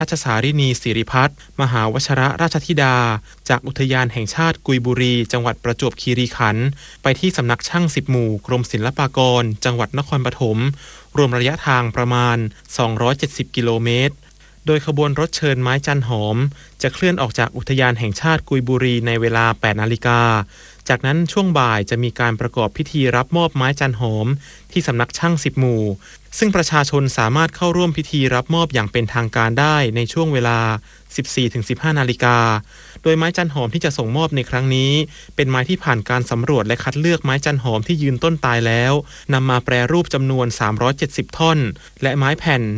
ราชสารินีสิริพัฒน์มหาวชรราชธิดาจากอุทยานแห่งชาติกุยบุรีจังหวัดประจวบคีรีขันธ์ไปที่สำนักช่าง10หมู่กรมศิลปากรจังหวัดนครปฐมรวมระยะทางประมาณ270กิโลเมตรโดยขบวนรถเชิญไม้จันหอมจะเคลื่อนออกจากอุทยานแห่งชาติกุยบุรีในเวลา 8 นาฬิกาจากนั้นช่วงบ่ายจะมีการประกอบพิธีรับมอบไม้จันหอมที่สำนักช่าง10หมู่ซึ่งประชาชนสามารถเข้าร่วมพิธีรับมอบอย่างเป็นทางการได้ในช่วงเวลา 14-15 นาฬิกาโดยไม้จันหอมที่จะส่งมอบในครั้งนี้เป็นไม้ที่ผ่านการสำรวจและคัดเลือกไม้จันหอมที่ยืนต้นตายแล้วนำมาแปรรูปจำนวน370ท่อนและไม้แผ่น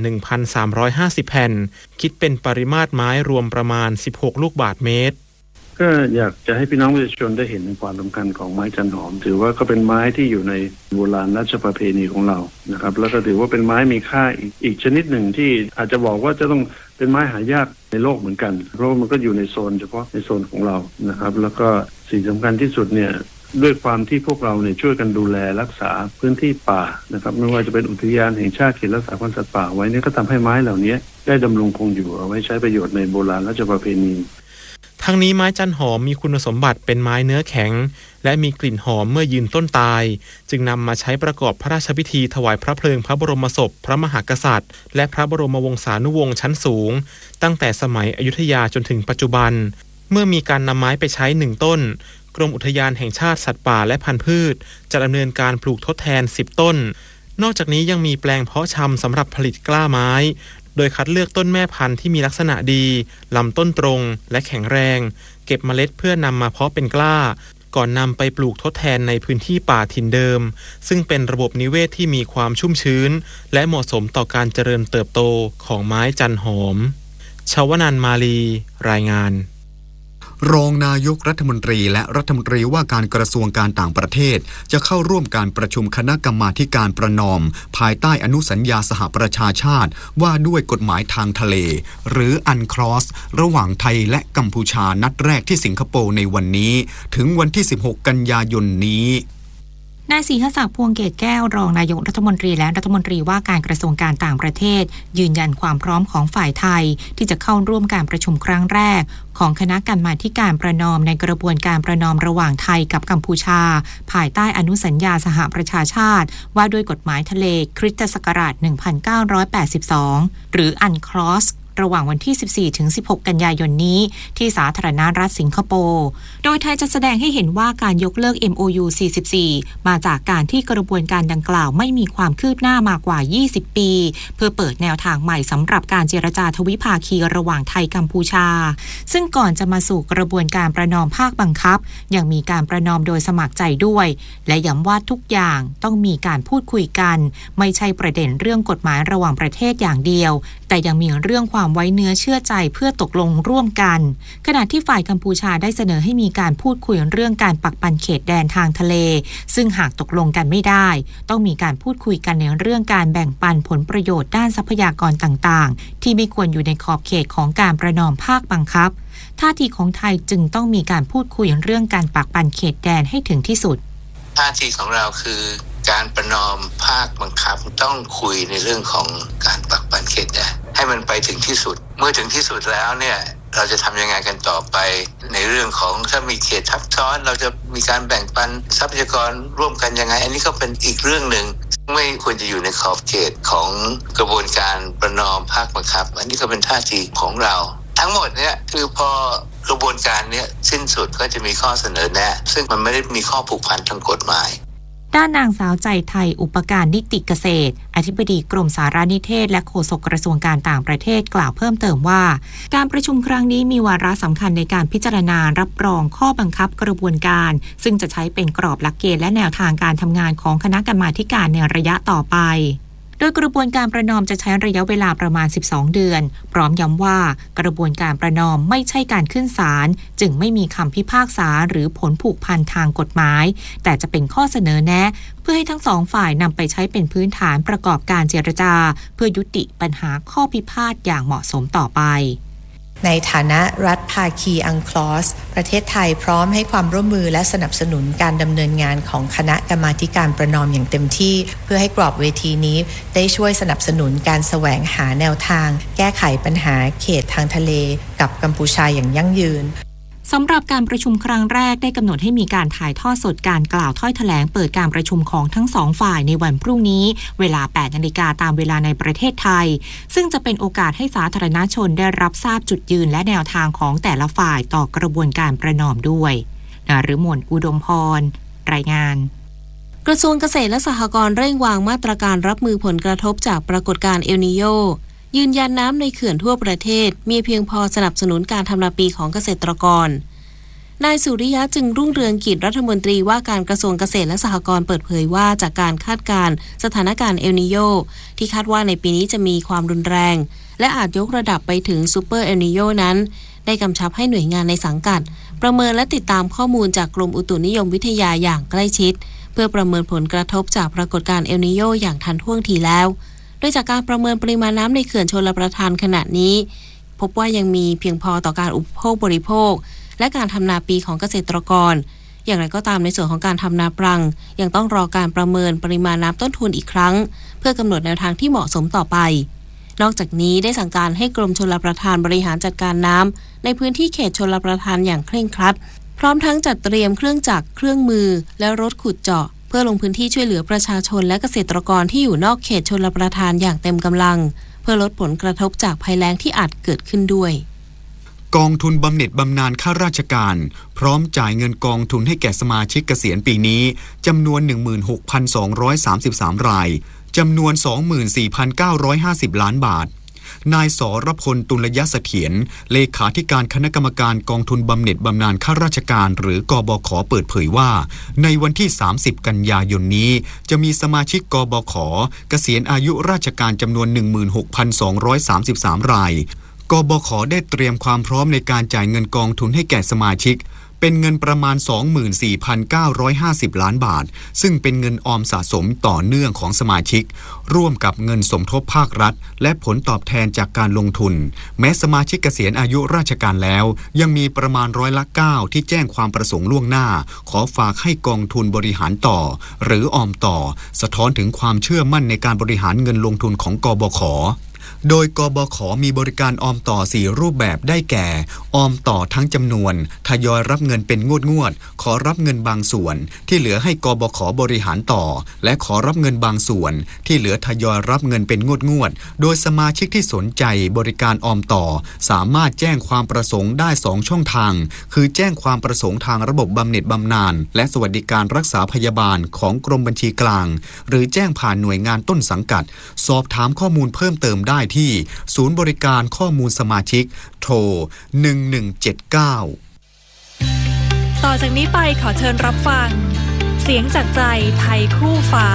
1,350 แผ่นคิดเป็นปริมาตรไม้รวมประมาณ16ลูกบาศก์เมตรก็อยากจะให้พี่น้องประชาชนได้เห็นถึงความสำคัญของไม้จันหอมถือว่าก็เป็นไม้ที่อยู่ในโบราณราชประเพณีของเรานะครับแล้วก็ถือว่าเป็นไม้มีค่าอีกชนิดหนึ่งที่อาจจะบอกว่าจะต้องเป็นไม้หายากในโลกเหมือนกันเพราะมันก็อยู่ในโซนเฉพาะในโซนของเรานะครับแล้วก็สิ่งสำคัญที่สุดเนี่ยด้วยความที่พวกเราเนี่ยช่วยกันดูแลรักษาพื้นที่ป่านะครับไม่ว่าจะเป็นอุทยานแห่งชาติเขตรักษาพันธุ์สัตว์ป่าไว้เนี่ยก็ทำให้ไม้เหล่านี้ได้ดำรงคงอยู่เอาไว้ใช้ประโยชน์ในโบราณราชประเพณีทั้งนี้ไม้จันหอมมีคุณสมบัติเป็นไม้เนื้อแข็งและมีกลิ่นหอมเมื่อยืนต้นตายจึงนำมาใช้ประกอบพระราชพิธีถวายพระเพลิงพระบรมศพพระมหากษัตริย์และพระบรมวงศานุวงศ์ชั้นสูงตั้งแต่สมัยอยุธยาจนถึงปัจจุบันเมื่อมีการนำไม้ไปใช้1ต้นกรมอุทยานแห่งชาติสัตว์ป่าและพันธุ์พืชจะดำเนินการปลูกทดแทน10ต้นนอกจากนี้ยังมีแปลงเพาะชำสำหรับผลิตกล้าไม้โดยคัดเลือกต้นแม่พันธุ์ที่มีลักษณะดีลำต้นตรงและแข็งแรงเก็บเมล็ดเพื่อนำมาเพาะเป็นกล้าก่อนนำไปปลูกทดแทนในพื้นที่ป่าถิ่นเดิมซึ่งเป็นระบบนิเวศที่มีความชุ่มชื้นและเหมาะสมต่อการเจริญเติบโตของไม้จันหอมชวนันท์มาลีรายงานรองนายกรัฐมนตรีและรัฐมนตรีว่าการกระทรวงการต่างประเทศจะเข้าร่วมการประชุมคณะกรรมาธิการประนอมภายใต้อนุสัญญาสหประชาชาติว่าด้วยกฎหมายทางทะเลหรืออันคลอสระหว่างไทยและกัมพูชานัดแรกที่สิงคโปร์ในวันนี้ถึงวันที่16กันยายนนี้นายศรีหศักดิ์พวงเกตแก้วรองนายกรัฐมนตรีและรัฐมนตรีว่าการกระทรวงการต่างประเทศยืนยันความพร้อมของฝ่ายไทยที่จะเข้าร่วมการประชุมครั้งแรกของคณะกรรมาธิการประนอมในกระบวนการประนอมระหว่างไทยกับกัมพูชาภายใต้อนุสัญญาสหประชาชาติว่าด้วยกฎหมายทะเลคริสตศักราช1982หรืออันคลอสระหว่างวันที่ 14-16 กันยายนนี้ที่สาธารณรัฐสิงคโปร์โดยไทยจะแสดงให้เห็นว่าการยกเลิก MOU 44มาจากการที่กระบวนการดังกล่าวไม่มีความคืบหน้ามากว่า20ปีเพื่อเปิดแนวทางใหม่สำหรับการเจรจาทวิภาคีระหว่างไทยกัมพูชาซึ่งก่อนจะมาสู่กระบวนการประนอมภาคบังคับยังมีการประนอมโดยสมัครใจด้วยและย้ำว่าทุกอย่างต้องมีการพูดคุยกันไม่ใช่ประเด็นเรื่องกฎหมายระหว่างประเทศอย่างเดียวแต่ยังมีเรื่องความไว้เนื้อเชื่อใจเพื่อตกลงร่วมกันขณะที่ฝ่ายกัมพูชาได้เสนอให้มีการพูดคุยเรื่องการปักปันเขตแดนทางทะเลซึ่งหากตกลงกันไม่ได้ต้องมีการพูดคุยกันในเรื่องการแบ่งปันผลประโยชน์ด้านทรัพยากรต่างๆที่ไม่ควรอยู่ในขอบเขตของการประนอมภาคบังคับท่าทีของไทยจึงต้องมีการพูดคุยเรื่องการปักปันเขตแดนให้ถึงที่สุดท่าทีของเราคือการประนอมภาคบังคับต้องคุยในเรื่องของการปักปันเขตแดนให้มันไปถึงที่สุดเมื่อถึงที่สุดแล้วเนี่ยเราจะทำยังไงกันต่อไปในเรื่องของถ้ามีเขตทับซ้อนเราจะมีการแบ่งปันทรัพยากรร่วมกันยังไงอันนี้ก็เป็นอีกเรื่องหนึ่งไม่ควรจะอยู่ในขอบเขตของกระบวนการประนอมภาคบังคับอันนี้ก็เป็นท่าทีของเราทั้งหมดเนี่ยคือพอกระบวนการนี้สิ้นสุดก็จะมีข้อเสนอแนะซึ่งมันไม่ได้มีข้อผูกพันทางกฎหมายด้านนางสาวใจไทยอุปการนิติเกษตรอธิบดีกรมสารนิเทศและโฆษกกระทรวงการต่างประเทศกล่าวเพิ่มเติมว่าการประชุมครั้งนี้มีวาระสำคัญในการพิจารณารับรองข้อบังคับกระบวนการซึ่งจะใช้เป็นกรอบหลักเกณฑ์และแนวทางการทำงานของคณะกรรมาธิการในระยะต่อไปโดยกระบวนการประนอมจะใช้ระยะเวลาประมาณ12เดือนพร้อมย้ำว่ากระบวนการประนอมไม่ใช่การขึ้นศาลจึงไม่มีคำพิพากษาหรือผลผูกพันทางกฎหมายแต่จะเป็นข้อเสนอแนะเพื่อให้ทั้งสองฝ่ายนำไปใช้เป็นพื้นฐานประกอบการเจรจาเพื่อยุติปัญหาข้อพิพาทอย่างเหมาะสมต่อไปในฐานะรัฐภาคีอังคลอสประเทศไทยพร้อมให้ความร่วมมือและสนับสนุนการดำเนินงานของคณะกรรมาธิการประนอมอย่างเต็มที่เพื่อให้กรอบเวทีนี้ได้ช่วยสนับสนุนการแสวงหาแนวทางแก้ไขปัญหาเขตทางทะเลกับกัมพูชาอย่างยั่งยืนสำหรับการประชุมครั้งแรกได้กำหนดให้มีการถ่ายทอดสดการกล่าวถ้อยแถลงเปิดการประชุมของทั้งสองฝ่ายในวันพรุ่งนี้เวลา 8 นาฬิกาตามเวลาในประเทศไทยซึ่งจะเป็นโอกาสให้สาธารณชนได้รับทราบจุดยืนและแนวทางของแต่ละฝ่ายต่อกระบวนการประนอมด้วยนฤมล อุดมพรรายงานกระทรวงเกษตรและสหกรณ์เร่งวางมาตรการรับมือผลกระทบจากปรากฏการณ์เอลนีโญยืนยันน้ำในเขื่อนทั่วประเทศมีเพียงพอสนับสนุนการทำนาปีของเกษตรกรนายสุริยะจึงรุ่งเรืองกิจรัฐมนตรีว่าการกระทรวงเกษตรและสหกรณ์เปิดเผยว่าจากการคาดการณ์สถานการณ์เอลนีโญที่คาดว่าในปีนี้จะมีความรุนแรงและอาจยกระดับไปถึงซูเปอร์เอลนีโญนั้นได้กำชับให้หน่วยงานในสังกัดประเมินและติดตามข้อมูลจากกรมอุตุนิยมวิทยาอย่างใกล้ชิดเพื่อประเมินผลกระทบจากปรากฏการณ์เอลนีโญอย่างทันท่วงทีแล้วโดยจากการประเมินปริมาณน้ำในเขื่อนชลประทานขณะนี้พบว่ายังมีเพียงพอต่อการอุปโภคบริโภคและการทำนาปีของเกษตรกรอย่างไรก็ตามในส่วนของการทำนาปรังยังต้องรอการประเมินปริมาณน้ำต้นทุนอีกครั้งเพื่อกำหนดแนวทางที่เหมาะสมต่อไปนอกจากนี้ได้สั่งการให้กรมชลประทานบริหารจัดการน้ำในพื้นที่เขตชลประทานอย่างเคร่งครัดพร้อมทั้งจัดเตรียมเครื่องจักรเครื่องมือและรถขุดเจาะเพื่อลงพื้นที่ช่วยเหลือประชาชนและเกษตรกรที่อยู่นอกเขตชลประทานอย่างเต็มกำลังเพื่อลดผลกระทบจากภัยแล้งที่อาจเกิดขึ้นด้วยกองทุนบำเหน็จบำนาญข้าราชการพร้อมจ่ายเงินกองทุนให้แก่สมาชิกเกษียณปีนี้จำนวน 16,233 รายจำนวน 24,950 ล้านบาทนายสรพล ตุลยเสถียรเลขาธิการคณะกรรมการกองทุนบำเหน็จบำนาญข้าราชการหรือกบข.เปิดเผยว่าในวันที่30กันยายนนี้จะมีสมาชิกกบข.เกษียณอายุราชการจำนวน 16,233 รายกบข.ได้เตรียมความพร้อมในการจ่ายเงินกองทุนให้แก่สมาชิกเป็นเงินประมาณ 24,950 ล้านบาทซึ่งเป็นเงินออมสะสมต่อเนื่องของสมาชิกร่วมกับเงินสมทบภาครัฐและผลตอบแทนจากการลงทุนแม้สมาชิกเกษียณอายุราชการแล้วยังมีประมาณ9%ที่แจ้งความประสงค์ล่วงหน้าขอฝากให้กองทุนบริหารต่อหรือออมต่อสะท้อนถึงความเชื่อมั่นในการบริหารเงินลงทุนของกบข.โดยกบข.มีบริการออมต่อ4รูปแบบได้แก่ออมต่อทั้งจำนวนทยอยรับเงินเป็นงวดขอรับเงินบางส่วนที่เหลือให้กบข.บริหารต่อและขอรับเงินบางส่วนที่เหลือทยอยรับเงินเป็นงวดโดยสมาชิกที่สนใจบริการออมต่อสามารถแจ้งความประสงค์ได้2ช่องทางคือแจ้งความประสงค์ทางระบบบำเหน็จบำนาญและสวัสดิการรักษาพยาบาลของกรมบัญชีกลางหรือแจ้งผ่านหน่วยงานต้นสังกัดสอบถามข้อมูลเพิ่มเติมได้ที่ศูนย์บริการข้อมูลสมาชิกโทร1179 ต่อจากนี้ไปขอเชิญรับฟังเสียงจากใจไทยคู่ฟ้า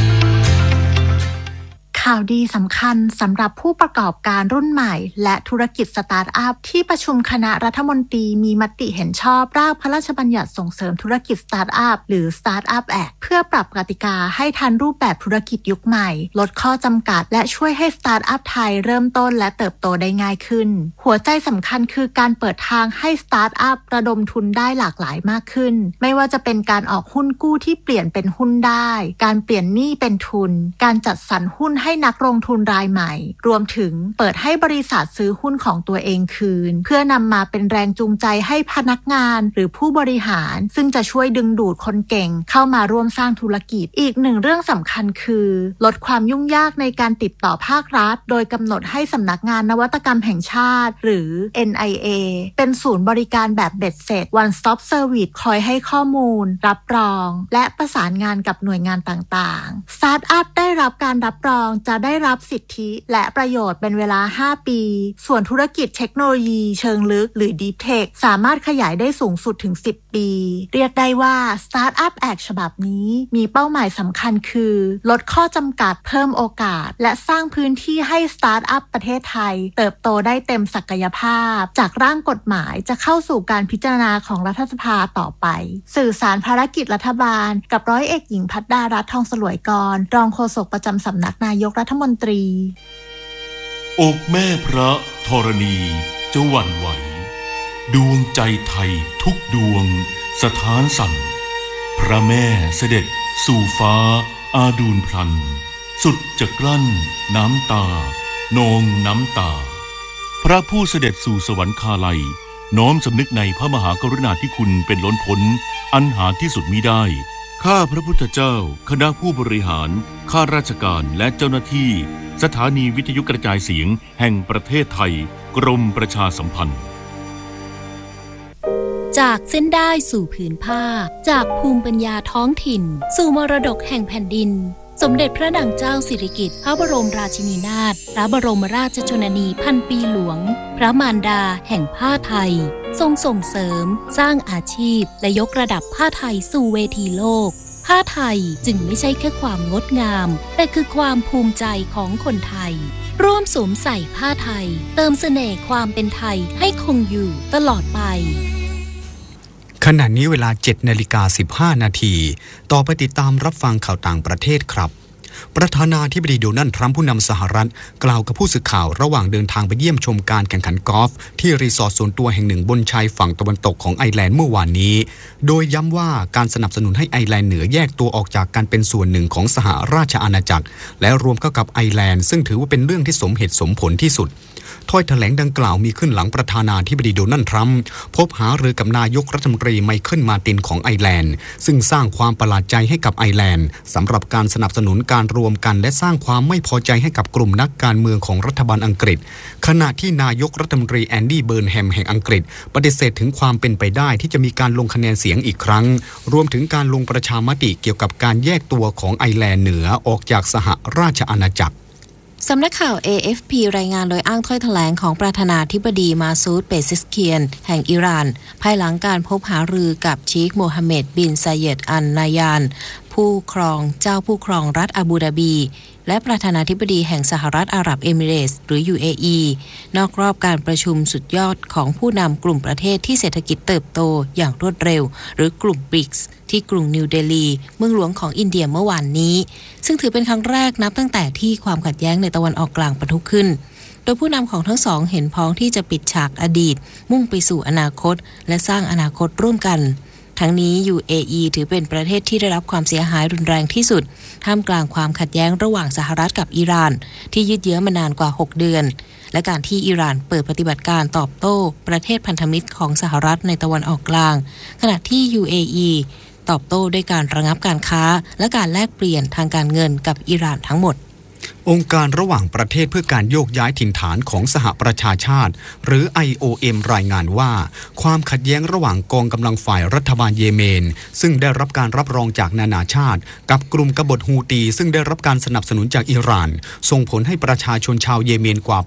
ข่าวดีสำคัญสำหรับผู้ประกอบการรุ่นใหม่และธุรกิจสตาร์ทอัพที่ประชุมคณะรัฐมนตรีมีมติเห็นชอบร่างพระราชบัญญัติส่งเสริมธุรกิจสตาร์ทอัพหรือ Startup Act เพื่อปรับกติกาให้ทันรูปแบบธุรกิจยุคใหม่ลดข้อจำกัดและช่วยให้สตาร์ทอัพไทยเริ่มต้นและเติบโตได้ง่ายขึ้นหัวใจสำคัญคือการเปิดทางให้สตาร์ทอัพระดมทุนได้หลากหลายมากขึ้นไม่ว่าจะเป็นการออกหุ้นกู้ที่เปลี่ยนเป็นหุ้นได้การเปลี่ยนหนี้เป็นทุนการจัดสรรหุ้นให้นักลงทุนรายใหม่รวมถึงเปิดให้บริษัทซื้อหุ้นของตัวเองคืนเพื่อนำมาเป็นแรงจูงใจให้พนักงานหรือผู้บริหารซึ่งจะช่วยดึงดูดคนเก่งเข้ามาร่วมสร้างธุรกิจอีกหนึ่งเรื่องสำคัญคือลดความยุ่งยากในการติดต่อภาครัฐโดยกำหนดให้สำนักงานนวัตกรรมแห่งชาติหรือ NIA เป็นศูนย์บริการแบบเบ็ดเสร็จ One Stop Service คอยให้ข้อมูลรับรองและประสานงานกับหน่วยงานต่างๆสตาร์ทอัพได้รับการรับรองจะได้รับสิทธิและประโยชน์เป็นเวลา5ปีส่วนธุรกิจเทคโนโลยีเชิงลึกหรือ Deep Tech สามารถขยายได้สูงสุดถึง10ปีเรียกได้ว่า Startup Act ฉบับนี้มีเป้าหมายสำคัญคือลดข้อจำกัดเพิ่มโอกาสและสร้างพื้นที่ให้ Startup ประเทศไทยเติบโตได้เต็มศักยภาพจากร่างกฎหมายจะเข้าสู่การพิจารณาของรัฐสภาต่อไปสื่อสารภารกิจรัฐบาลกับร้อยเอกหญิงภัทรดารัตน์ทองสลวยกรรองโฆษกประจำสำนักนายกรัฐมนตรีอกแม่พระธรณีจะหวั่นไหวดวงใจไทยทุกดวงสถานสั่นพระแม่เสด็จสู่ฟ้าอาดูลพลันสุดจะกลั้นน้ำตานองน้ำตาพระผู้เสด็จสู่สวรรคาลัยน้อมสำนึกในพระมหากรุณาธิคุณเป็นล้นพ้นอันหาที่สุดมิได้ข้าพระพุทธเจ้าคณะผู้บริหารข้าราชการและเจ้าหน้าที่สถานีวิทยุกระจายเสียงแห่งประเทศไทยกรมประชาสัมพันธ์จากเส้นได้สู่ผืนผ้าจากภูมิปัญญาท้องถิ่นสู่มรดกแห่งแผ่นดินสมเด็จพระนางเจ้าสิริกิติ์พระบรมราชินีนาถพระบรมราชชนนีพันปีหลวงพระมารดาแห่งผ้าไทยทรงส่งเสริมสร้างอาชีพและยกระดับผ้าไทยสู่เวทีโลกผ้าไทยจึงไม่ใช่แค่ความงดงามแต่คือความภูมิใจของคนไทยร่วมสวมใส่ผ้าไทยเติมเสน่ห์ความเป็นไทยให้คงอยู่ตลอดไปขณะนี้เวลา 7:15 นาทีต่อไปติดตามรับฟังข่าวต่างประเทศครับประธานาธิบดีโดนัลด์ทรัมป์ผู้นำสหรัฐกล่าวกับผู้สื่อข่าวระหว่างเดินทางไปเยี่ยมชมการแข่งขันกอล์ฟที่รีสอร์ทส่วนตัวแห่งหนึ่งบนชายฝั่งตะวันตกของไอร์แลนด์เมื่อวานนี้โดยย้ำว่าการสนับสนุนให้ไอร์แลนด์เหนือแยกตัวออกจากการเป็นส่วนหนึ่งของสหราชอาณาจักรและรวมเข้ากับไอร์แลนด์ซึ่งถือว่าเป็นเรื่องที่สมเหตุสมผลที่สุดถ้อยแถลงดังกล่าวมีขึ้นหลังประธานาธิบดีโดนัลด์ทรัมป์พบหารือกับนายกรัฐมนตรีไมเคิลมาร์ตินของไอร์แลนด์ซึ่งสร้างความประหลาดใจให้กับไอร์แลนด์สำหรับการสนับสนุนการรวมกันและสร้างความไม่พอใจให้กับกลุ่มนักการเมืองของรัฐบาลอังกฤษขณะที่นายกรัฐมนตรีแอนดี้เบิร์นแฮมแห่งอังกฤษปฏิเสธถึงความเป็นไปได้ที่จะมีการลงคะแนนเสียงอีกครั้งรวมถึงการลงประชามติเกี่ยวกับการแยกตัวของไอร์แลนด์เหนือออกจากสหราชอาณาจักรสำนักข่าว AFP รายงานโดยอ้างถ้อยแถลงของประธานาธิบดีมาซูด เปซิสเคียนแห่งอิหร่านภายหลังการพบหารือกับชีคโมฮัมเหม็ด บิน ซาเยด อัล นายานเจ้าผู้ครองรัฐอาบูดาบีและประธานาธิบดีแห่งสหรัฐอาหรับเอมิเรตส์หรือ UAE นอกรอบการประชุมสุดยอดของผู้นำกลุ่มประเทศที่เศรษฐกิจเติบโตอย่างรวดเร็วหรือกลุ่ม BRICS ที่กรุงนิวเดลีเมืองหลวงของอินเดียเมื่อวานนี้ซึ่งถือเป็นครั้งแรกนับตั้งแต่ที่ความขัดแย้งในตะวันออกกลางปะทุขึ้นโดยผู้นำของทั้งสองเห็นพ้องที่จะปิดฉากอดีตมุ่งไปสู่อนาคตและสร้างอนาคตร่วมกันทั้งนี้ UAE ถือเป็นประเทศที่ได้รับความเสียหายรุนแรงที่สุดท่ามกลางความขัดแย้งระหว่างสหรัฐกับอิหร่านที่ยืดเยื้อมานานกว่า6 เดือนและการที่อิหร่านเปิดปฏิบัติการตอบโต้ประเทศพันธมิตรของสหรัฐในตะวันออกกลางขณะที่ UAE ตอบโต้ด้วยการระงับการค้าและการแลกเปลี่ยนทางการเงินกับอิหร่านทั้งหมดองค์การระหว่างประเทศเพื่อการโยกย้ายถิ่นฐานของสหประชาชาติหรือ IOM รายงานว่าความขัดแย้งระหว่างกองกำลังฝ่ายรัฐบาลเยเมนซึ่งได้รับการรับรองจากนานาชาติกับกลุ่มกบฏฮูตีซึ่งได้รับการสนับสนุนจากอิหร่านส่งผลให้ประชาชนชาวเยเมนกว่า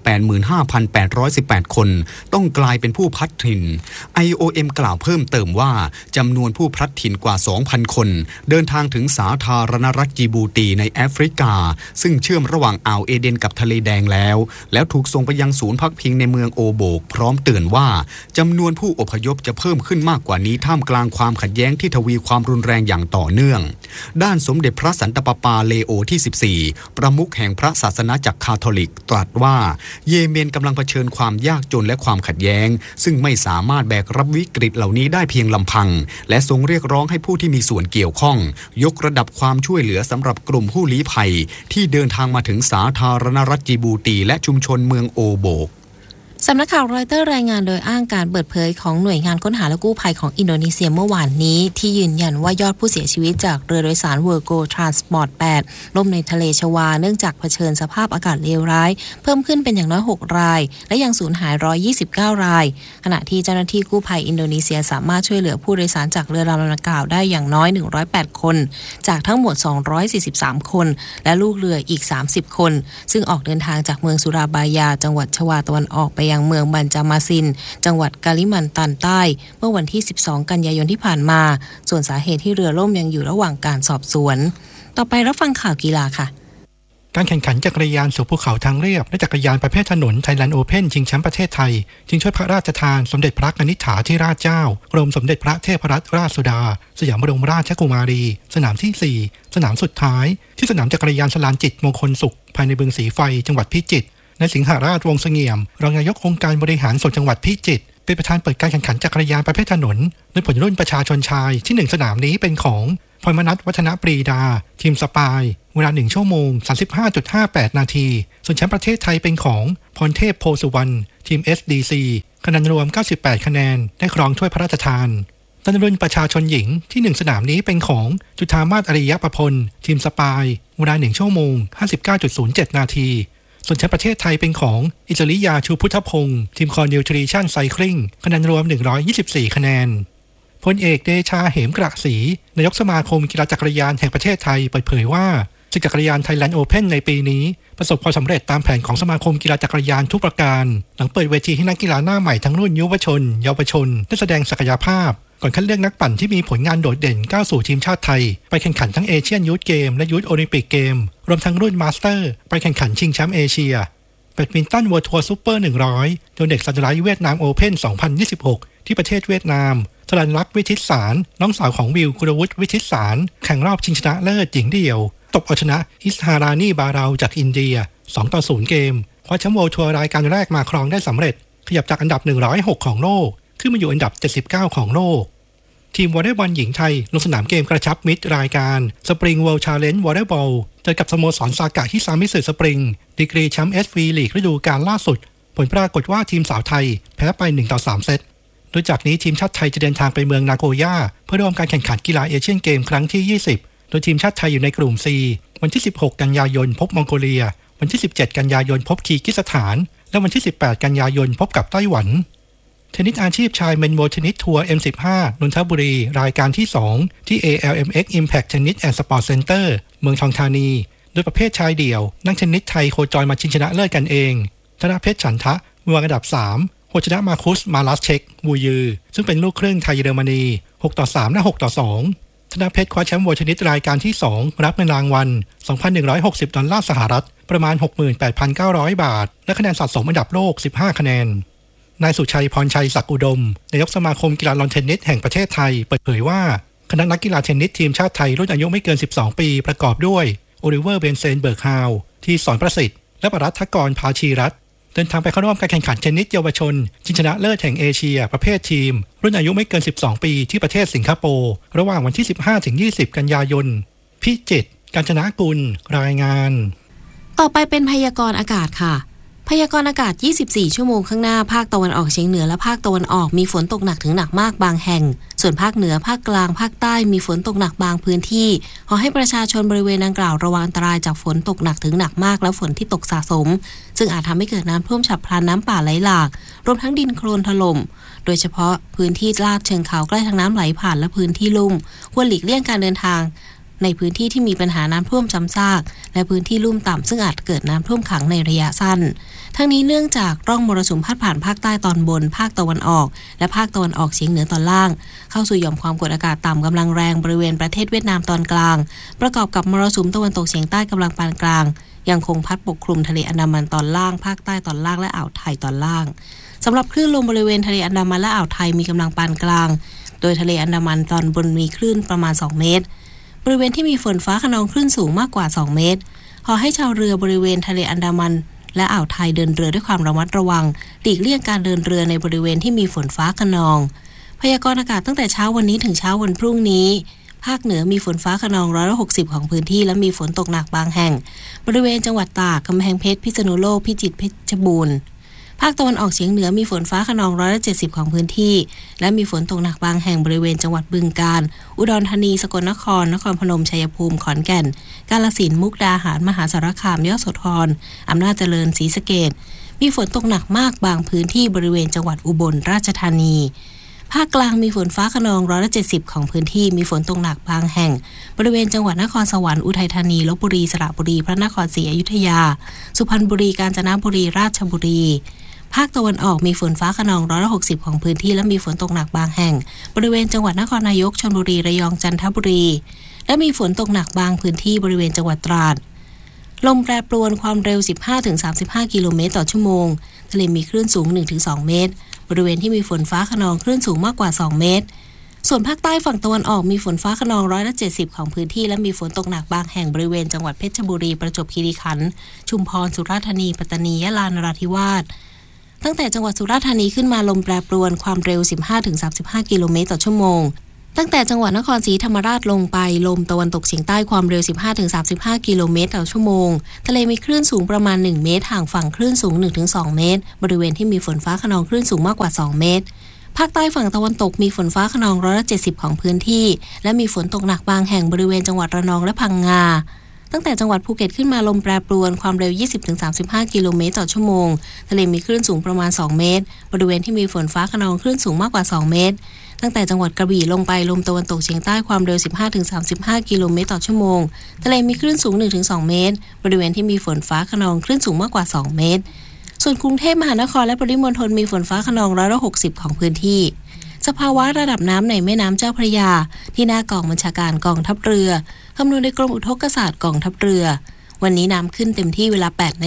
85,818 คนต้องกลายเป็นผู้พลัดถิ่น IOM กล่าวเพิ่มเติมว่าจำนวนผู้พลัดถิ่นกว่า 2,000 คนเดินทางถึงสาธารณรัฐจิบูตีในแอฟริกาซึ่งเชื่อมระหว่างอ่าวเอเดนกับทะเลแดงแล้วถูกส่งไปยังศูนย์พักพิงในเมืองโอโบกพร้อมเตือนว่าจำนวนผู้อพยพจะเพิ่มขึ้นมากกว่านี้ท่ามกลางความขัดแย้งที่ทวีความรุนแรงอย่างต่อเนื่องด้านสมเด็จพระสันตะปาปาเลโอที่14ประมุขแห่งพระศาสนาจักรคาทอลิกตรัสว่าเยเมนกำลังเผชิญความยากจนและความขัดแย้งซึ่งไม่สามารถแบกรับวิกฤตเหล่านี้ได้เพียงลำพังและทรงเรียกร้องให้ผู้ที่มีส่วนเกี่ยวข้องยกระดับความช่วยเหลือสำหรับกลุ่มผู้ลี้ภัยที่เดินทางมาถึงสาธารณรัฐจิบูตีและชุมชนเมืองโอโบกสำนักข่าวรอยเตอร์รายงานโดยอ้างการเปิดเผยของหน่วยงานค้นหาและกู้ภัยของอินโดนีเซียเมื่อวานนี้ที่ยืนยันว่ายอดผู้เสียชีวิตจากเรือโดยสารเวอร์โกทรานสปอร์ต8ล่มในทะเลชวาเนื่องจากเผชิญสภาพอากาศเลวร้ายเพิ่มขึ้นเป็นอย่างน้อย6รายและยังสูญหาย129รายขณะที่เจ้าหน้าที่กู้ภัยอินโดนีเซียสามารถช่วยเหลือผู้โดยสารจากเรือลำดังกล่าวได้อย่างน้อย108คนจากทั้งหมด243คนและลูกเรืออีก30คนซึ่งออกเดินทางจากเมืองสุราบายาจังหวัดชวาตะวันออกไปยังเมืองบันจามาซินจังหวัดกาลิมันตันใต้เมื่อวันที่12กันยายนที่ผ่านมาส่วนสาเหตุที่เรือล่มยังอยู่ระหว่างการสอบสวนต่อไปรับฟังข่าวกีฬาค่ะการแข่งขันจักรยานสู่ภูเขาทางเรียบและจักรยานประเภทถนนไทยแลนด์โอเพ่นชิงแชมป์ประเทศไทยชิงถ้วยพระราชทานสมเด็จพระกนิษฐาธิราชเจ้ากรมสมเด็จพระเทพรัตนราชสุดาสยามบรมราชกุมารีสนามที่4สนามสุดท้ายที่สนามจักรยานสลานจิตมงคลสุขภายในบึงสีไฟจังหวัดพิจิตรนายสิงหราชวงศ์เสงี่ยมรองนายกองค์การบริหารส่วนจังหวัดพิจิตรเป็นประธานเปิดการแข่งขันจักรยานประเภทถนนโดยผลรุ่นประชาชนชายที่1สนามนี้เป็นของพรมนัสวัฒนปรีดาทีมสปายเวลา1ชั่วโมง 35.58 นาทีส่วนแชมป์ประเทศไทยเป็นของพรเทพโพสุวรรณทีม SDC คะแนนรวม98คะแนนได้ครองถ้วยพระราชทานต้นรุ่นประชาชนหญิงที่1สนามนี้เป็นของจุฑามาศอริยประพลทีมสปายเวลา1ชั่วโมง 59.07 นาทีส่วนแชมป์ประเทศไทยเป็นของอิจริยาชูพุทธพงศ์ทีมคอนนิวทริชั่นไซคลิงคะแนนรวม124คะแนนพลเอกเดชาเหมกระศรีนายกสมาคมกีฬาจักรยานแห่งประเทศไทยเปิดเผยว่าศึกจักรยานไทยแลนด์โอเพ่นในปีนี้ประสบความสำเร็จตามแผนของสมาคมกีฬาจักรยานทุกประการหลังเปิดเวทีให้นักกีฬาหน้าใหม่ทั้งรุ่นยุวชนเยาวชนได้แสดงศักยภาพก่อนคัดเลือกนักปั่นที่มีผลงานโดดเด่นก้าวสู่ทีมชาติไทยไปแข่งขันทั้งเอเชียนยูทเกมและยูทโอลิมปิกเกมรวมทั้งรุ่นมาสเตอร์ไปแข่งขันชิงแชมป์เอเชียแบดมินตันเวิลด์ทัวร์ซูเปอร์100โดยเด็กซันไลท์เวียดนามโอเพ่น2026ที่ประเทศเวียดนามธรัญลักษณ์วิทิตสารน้องสาวของวิวกุลวุฒิวิทิตสารแข่งรอบชิงชนะเลิศหญิงเดี่ยวตบเอาชนะอิสฮารานีบาเราจากอินเดีย 2-0 เกมคว้าแชมป์เวิลด์ทัวร์รายการแรกมาครองได้สำเร็จขยับจากอันดับ106ของโลกขึ้นมาอยู่อันดับ79ของโลกทีมวอลเลย์บอลหญิงไทยลงสนามเกมกระชับมิตรรายการสปริงเวิลด์ชาเลนจ์วอลเลย์บอลเจอกับสโมสรซากะฮิซามิสึสปริงดีกรีแชมป์SVลีกฤดูกาลล่าสุดผลปรากฏว่าทีมสาวไทยแพ้ไป1-3 เซตโดยจากนี้ทีมชาติไทยจะเดินทางไปเมืองนาโกย่าเพื่อร่วมการแข่งขันกีฬาเอเชียนเกมครั้งที่20โดยทีมชาติไทยอยู่ในกลุ่ม C วันที่16กันยายนพบมองโกเลียวันที่17กันยายนพบคีร์กิสถานและวันที่18กันยายนพบกับไต้หวันเทนนิสอาชีพชายเมนโวเทนนิสทัวร์ M15 นนทบุรีรายการที่2ที่ ALMX Impact Tennis and Sport Center เมืองทองธานีโดยประเภทชายเดี่ยวนักเทนนิสไทยโคจรมาชิงชนะเลิศกันเองธนเพชรฉันทะวางอันดับ3โคชนะมาคุสมาลัสเชกวูยือซึ่งเป็นลูกครึ่งไทยเยอรมนี6-3 และ 6-2 ธนเพชรคว้าแชมป์เวิลด์เทนนิสรายการที่2รับเงินรางวัล $2,160 สหรัฐประมาณ 68,900 บาทและคะแนนสะสมอันดับโลก15คะแนนนายสุชัยพรชัยศักดิ์อุดมนายกสมาคมกีฬาลอนเทนนิสแห่งประเทศไทยเปิดเผยว่าคณะนักกีฬาเทนนิสทีมชาติไทยรุ่นอายุไม่เกิน12ปีประกอบด้วยโอลิเวอร์เบนเซนเบิร์กฮาวที่สอนประสิทธิ์และปรัฐกรภาชีรัตน์เดินทางไปเข้าร่วมการแข่งขันเทนนิสเยาวชนชิงชนะเลิศแห่งเอเชียประเภททีมรุ่นอายุไม่เกิน12ปีที่ประเทศสิงคโปร์ระหว่างวันที่ 15-20 กันยายนพิจิตรกาญจนกุลรายงานต่อไปเป็นพยากรณ์อากาศค่ะพยากรณ์อากาศ24ชั่วโมงข้างหน้าภาคตะวันออกเฉียงเหนือและภาคตะวันออกมีฝนตกหนักถึงหนักมากบางแห่งส่วนภาคเหนือภาคกลางภาคใต้มีฝนตกหนักบางพื้นที่ขอให้ประชาชนบริเวณดังกล่าวระวังอันตรายจากฝนตกหนักถึงหนักมากและฝนที่ตกสะสมซึ่งอาจทำให้เกิดน้ำท่วมฉับพลันน้ำป่าไหลหลากรวมทั้งดินโคลนถล่มโดยเฉพาะพื้นที่ลาดเชิงเขาใกล้ทางน้ำไหลผ่านและพื้นที่ลุ่มควรหลีกเลี่ยงการเดินทางในพื้นที่ที่มีปัญหาน้ำท่วมซ้ำซากและพื้นที่ลุ่มต่ำซึ่งอาจเกิดน้ำท่วมขังในระยะสั้นทั้งนี้เนื่องจากร่องมรสุมพาดผ่านภาคใต้ตอนบนภาคตะวันออกและภาคตะวันออกเฉียงเหนือตอนล่างเข้าสู่หย่อมความกดอากาศต่ำกำลังแรงบริเวณประเทศเวียดนามตอนกลางประกอบกับมรสุมตะวันตกเฉียงใต้กำลังปานกลางยังคงพัดปกคลุมทะเลอันดามันตอนล่างภาคใต้ตอนล่างและอ่าวไทยตอนล่างสำหรับคลื่นลมบริเวณทะเลอันดามันและอ่าวไทยมีกำลังปานกลางโดยทะเลอันดามันตอนบนมีคลื่นประมาณ2เมตรบริเวณที่มีฝนฟ้าคะนองคลื่นสูงมากกว่า2เมตรขอให้ชาวเรือบริเวณทะเลอันดามันและอ่าวไทยเดินเรือด้วยความระมัดระวังหลีกเลี่ยงการเดินเรือในบริเวณที่มีฝนฟ้าคะนองพยากรณ์อากาศตั้งแต่เช้าวันนี้ถึงเช้าวันพรุ่งนี้ภาคเหนือมีฝนฟ้าคะนอง160ของพื้นที่และมีฝนตกหนักบางแห่งบริเวณจังหวัดตากกำแพงเพชรพิษณุโลกพิจิตรเพชรบูรณ์ภาคตะวันออกเฉียงเหนือมีฝนฟ้าคะนอง170ของพื้นที่และมีฝนตกหนักบางแห่งบริเวณจังหวัดบึงกาฬอุดรธานีสกลนครนครพนมชัยภูมิขอนแก่นกาฬสินธุ์มุกดาหารมหาสารคามยโสธรอำนาจเจริญศรีสะเกษมีฝนตกหนักมากบางพื้นที่บริเวณจังหวัดอุบลราชธานีภาคกลางมีฝนฟ้าคะนอง170ของพื้นที่มีฝนตกหนักบางแห่งบริเวณจังหวัดนครสวรรค์อุทัยธานีลพบุรีสระบุรีพระนครศรีอยุธยาสุพรรณบุรีกาญจนบุรีราชบุรีภาคตะวันออกมีฝนฟ้าคะนอง160ของพื้นที่และมีฝนตกหนักบางแห่งบริเวณจังหวัดนครนายกชลบุรีระยองจันทบุรีและมีฝนตกหนักบางพื้นที่บริเวณจังหวัดตราดลมแปรปรวนความเร็ว 15-35 กิโลเมตรต่อชั่วโมงทะเลมีคลื่นสูง 1-2 เมตรบริเวณที่มีฝนฟ้าคะนองคลื่นสูงมากกว่า2เมตรส่วนภาคใต้ฝั่งตะวันออกมีฝนฟ้าคะนอง170ของพื้นที่และมีฝนตกหนักบางแห่งบริเวณจังหวัดเพชรบุรีประจวบคีรีขันธ์ชุมพรสุราษฎร์ธานีปัตตานียะลานราธิวาสตั้งแต่จังหวัดสุราษฎร์ธานีขึ้นมาลมแปรปรวนความเร็ว 15-35 กิโลเมตรต่อชั่วโมงตั้งแต่จังหวัดนครศรีธรรมราชลงไปลมตะวันตกเฉียงใต้ความเร็ว 15-35 กิโลเมตรต่อชั่วโมงทะเลมีคลื่นสูงประมาณ1เมตรห่างฝั่งคลื่นสูง 1-2 เมตรบริเวณที่มีฝนฟ้าคะนองคลื่นสูงมากกว่า2เมตรภาคใต้ฝั่งตะวันตกมีฝนฟ้าคะนอง170ของพื้นที่และมีฝนตกหนักบางแห่งบริเวณจังหวัดระนองและพังงาตั้งแต่จังหวัดภูเก็ตขึ้นมาลมแปรปรวนความเร็ว 20-35 กิโลเมตรต่อชั่วโมงทะเลมีคลื่นสูงประมาณ2เมตรบริเวณที่มีฝนฟ้าคะนองคลื่นสูงมากกว่า2เมตรตั้งแต่จังหวัดกระบี่ลงไปลมตะวันตกเฉียงใต้ความเร็ว 15-35 กิโลเมตรต่อชั่วโมงทะเลมีคลื่นสูง 1-2 เมตรบริเวณที่มีฝนฟ้าคะนองคลื่นสูงมากกว่า2เมตรส่วนกรุงเทพมหานครและปริมณฑลมีฝนฟ้าคะนอง160ของพื้นที่สภาวะระดับน้ำในแม่น้ำเจ้าพระยาที่หน้ากองบัญชาการกองทัพเรือคำนวณโดยกรมอุทกศาสตร์กองทัพเรือวันนี้น้ำขึ้นเต็มที่เวลา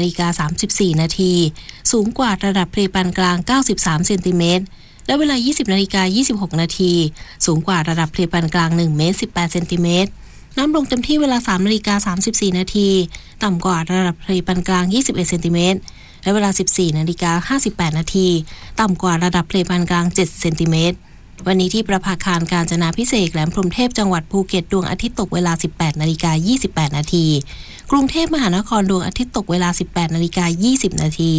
8:34 นาทีสูงกว่าระดับทะเลปานกลาง93เซนติเมตรและเวลา 20:26 นาทีสูงกว่าระดับทะเลปานกลาง1เมตร18เซนติเมตรน้ำลงเต็มที่เวลา 3:34 นาทีต่ำกว่าระดับทะเลปานกลาง21เซนติเมตรและเวลา 14:58 นาทีต่ำกว่าระดับทะเลปานกลาง7เซนติเมตรวันนี้ที่ประภาคารกาญจนาภิเษกแหลมพรหมเทพจังหวัดภูเก็ตดวงอาทิตย์ตกเวลา 18:28 นาทีกรุงเทพมหานครดวงอาทิตย์ตกเวลา 18:20 นาที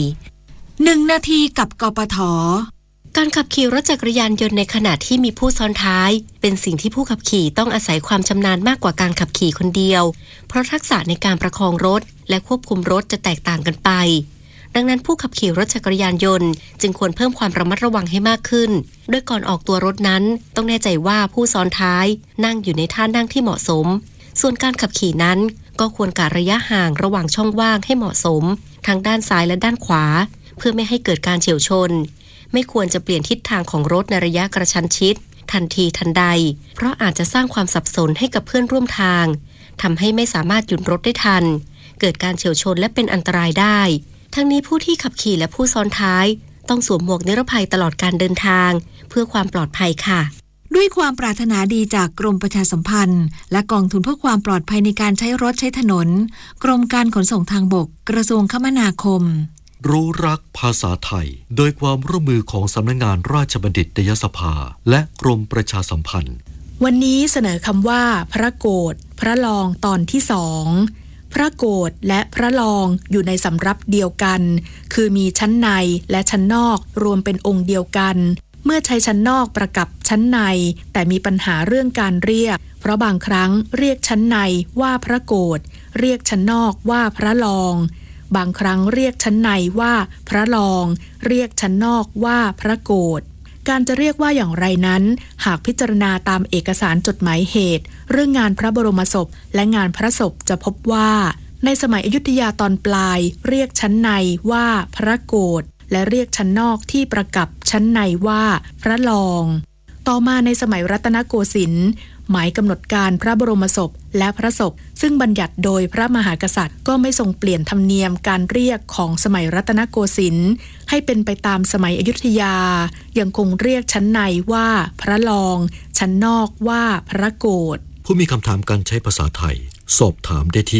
1 นาทีกับกปท. การขับขี่รถจักรยานยนต์ในขณะที่มีผู้ซ้อนท้ายเป็นสิ่งที่ผู้ขับขี่ต้องอาศัยความชำนาญมากกว่าการขับขี่คนเดียวเพราะทักษะในการประคองรถและควบคุมรถจะแตกต่างกันไปดังนั้นผู้ขับขี่รถจักรยานยนต์จึงควรเพิ่มความระมัดระวังให้มากขึ้นโดยก่อนออกตัวรถนั้นต้องแน่ใจว่าผู้ซ้อนท้ายนั่งอยู่ในท่านั่งที่เหมาะสมส่วนการขับขี่นั้นก็ควรกะระยะห่างระหว่างช่องว่างให้เหมาะสมทั้งด้านซ้ายและด้านขวาเพื่อไม่ให้เกิดการเฉี่ยวชนไม่ควรจะเปลี่ยนทิศทางของรถในระยะกระชั้นชิดทันทีทันใดเพราะอาจจะสร้างความสับสนให้กับเพื่อนร่วมทางทำให้ไม่สามารถหยุดรถได้ทันเกิดการเฉี่ยวชนและเป็นอันตรายได้ทั้งนี้ผู้ที่ขับขี่และผู้ซ้อนท้ายต้องสวมหมวกนิรภัยตลอดการเดินทางเพื่อความปลอดภัยค่ะด้วยความปรารถนาดีจากกรมประชาสัมพันธ์และกองทุนเพื่อความปลอดภัยในการใช้รถใช้ถนนกรมการขนส่งทางบกกระทรวงคมนาคมรู้รักภาษาไทยโดยความร่วมมือของสำนักงานราชบัณฑิตยสภาและกรมประชาสัมพันธ์วันนี้เสนอคำว่าพระโกฐพระลองตอนที่2พระโกฐและพระลองอยู่ในสำรับเดียวกันคือมีชั้นในและชั้นนอกรวมเป็นองค์เดียวกันเมื่อใช้ชั้นนอกประกับชั้นในแต่มีปัญหาเรื่องการเรียกเพราะบางครั้งเรียกชั้นในว่าพระโกฐเรียกชั้นนอกว่าพระลองบางครั้งเรียกชั้นในว่าพระลองเรียกชั้นนอกว่าพระโกฐการจะเรียกว่าอย่างไรนั้นหากพิจารณาตามเอกสารจดหมายเหตุเรื่องงานพระบรมศพและงานพระศพจะพบว่าในสมัยอยุธยาตอนปลายเรียกชั้นในว่าพระโกฐและเรียกชั้นนอกที่ประกับชั้นในว่าพระลองต่อมาในสมัยรัตนโกสินทร์หมายกำหนดการพระบรมศพและพระศพซึ่งบัญญัติโดยพระมหากษัตริย์ก็ไม่ทรงเปลี่ยนธรรมเนียมการเรียกของสมัยรัตนโกสินทร์ให้เป็นไปตามสมัยอยุธยายังคงเรียกชั้นในว่าพระลองชั้นนอกว่าพระโกฐผู้มีคำถามการใช้ภาษาไทยสอบถามได้ที่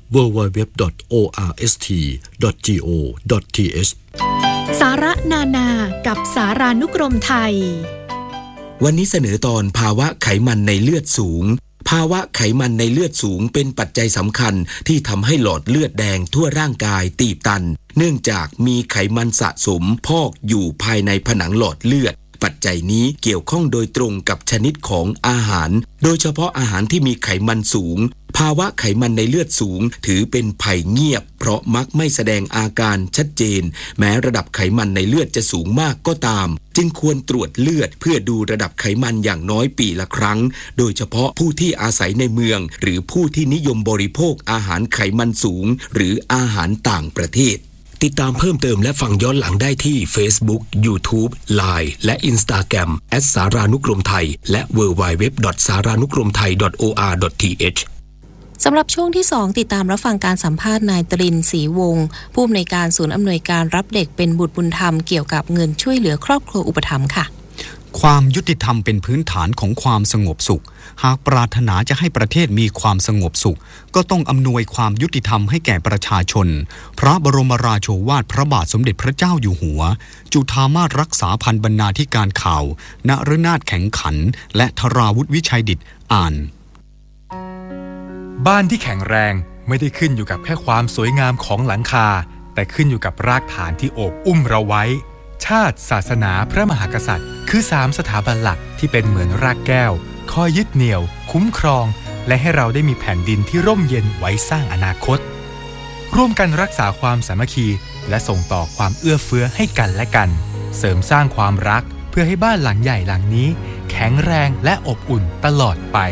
www.orst.go.th สาระนานากับสารานุกรมไทยวันนี้เสนอตอนภาวะไขมันในเลือดสูงภาวะไขมันในเลือดสูงเป็นปัจจัยสำคัญที่ทำให้หลอดเลือดแดงทั่วร่างกายตีบตันเนื่องจากมีไขมันสะสมพอกอยู่ภายในผนังหลอดเลือดปัจจัยนี้เกี่ยวข้องโดยตรงกับชนิดของอาหารโดยเฉพาะอาหารที่มีไขมันสูงภาวะไขมันในเลือดสูงถือเป็นภัยเงียบเพราะมักไม่แสดงอาการชัดเจนแม้ระดับไขมันในเลือดจะสูงมากก็ตามจึงควรตรวจเลือดเพื่อดูระดับไขมันอย่างน้อยปีละครั้งโดยเฉพาะผู้ที่อาศัยในเมืองหรือผู้ที่นิยมบริโภคอาหารไขมันสูงหรืออาหารต่างประเทศติดตามเพิ่มเติมและฟังย้อนหลังได้ที่ Facebook, YouTube, Line และ Instagram @สารานุกรมไทยและ www.saranukromthai.or.th สำหรับช่วงที่2ติดตามรับฟังการสัมภาษณ์นายตรินทร์ศรีวงศ์ผู้อำนวยการศูนย์อำนวยการรับเด็กเป็นบุตรบุญธรรมเกี่ยวกับเงินช่วยเหลือครอบครัวอุปถัมภ์ค่ะความยุติธรรมเป็นพื้นฐานของความสงบสุขหากปรารถนาจะให้ประเทศมีความสงบสุขก็ต้องอำนวยความยุติธรรมให้แก่ประชาชนพระบรมราโชวาทพระบาทสมเด็จพระเจ้าอยู่หัวจุฑามาสรักษาพันบรรณาธิการข่าวนฤนาถแข็งขันและธราวุฒิวิชัยดิษฐ์อ่านบ้านที่แข็งแรงไม่ได้ขึ้นอยู่กับแค่ความสวยงามของหลังคาแต่ขึ้นอยู่กับรากฐานที่โอบอุ้มเราไว้ชาติศาสนาพระมหากษัตริย์คือ3สถาบันหลักที่เป็นเหมือนรากแก้วคอยยึดเหนี่ยวคุ้มครองและให้เราได้มีแผ่นดินที่ร่มเย็นไว้สร้างอนาคตร่วมกันรักษาความสามัคคีและส่งต่อความเอื้อเฟื้อให้กันและกันเสริมสร้างความรักเพื่อให้บ้านหลังใหญ่หลังนี้แข็งแรงและอบอุ่นตลอดไป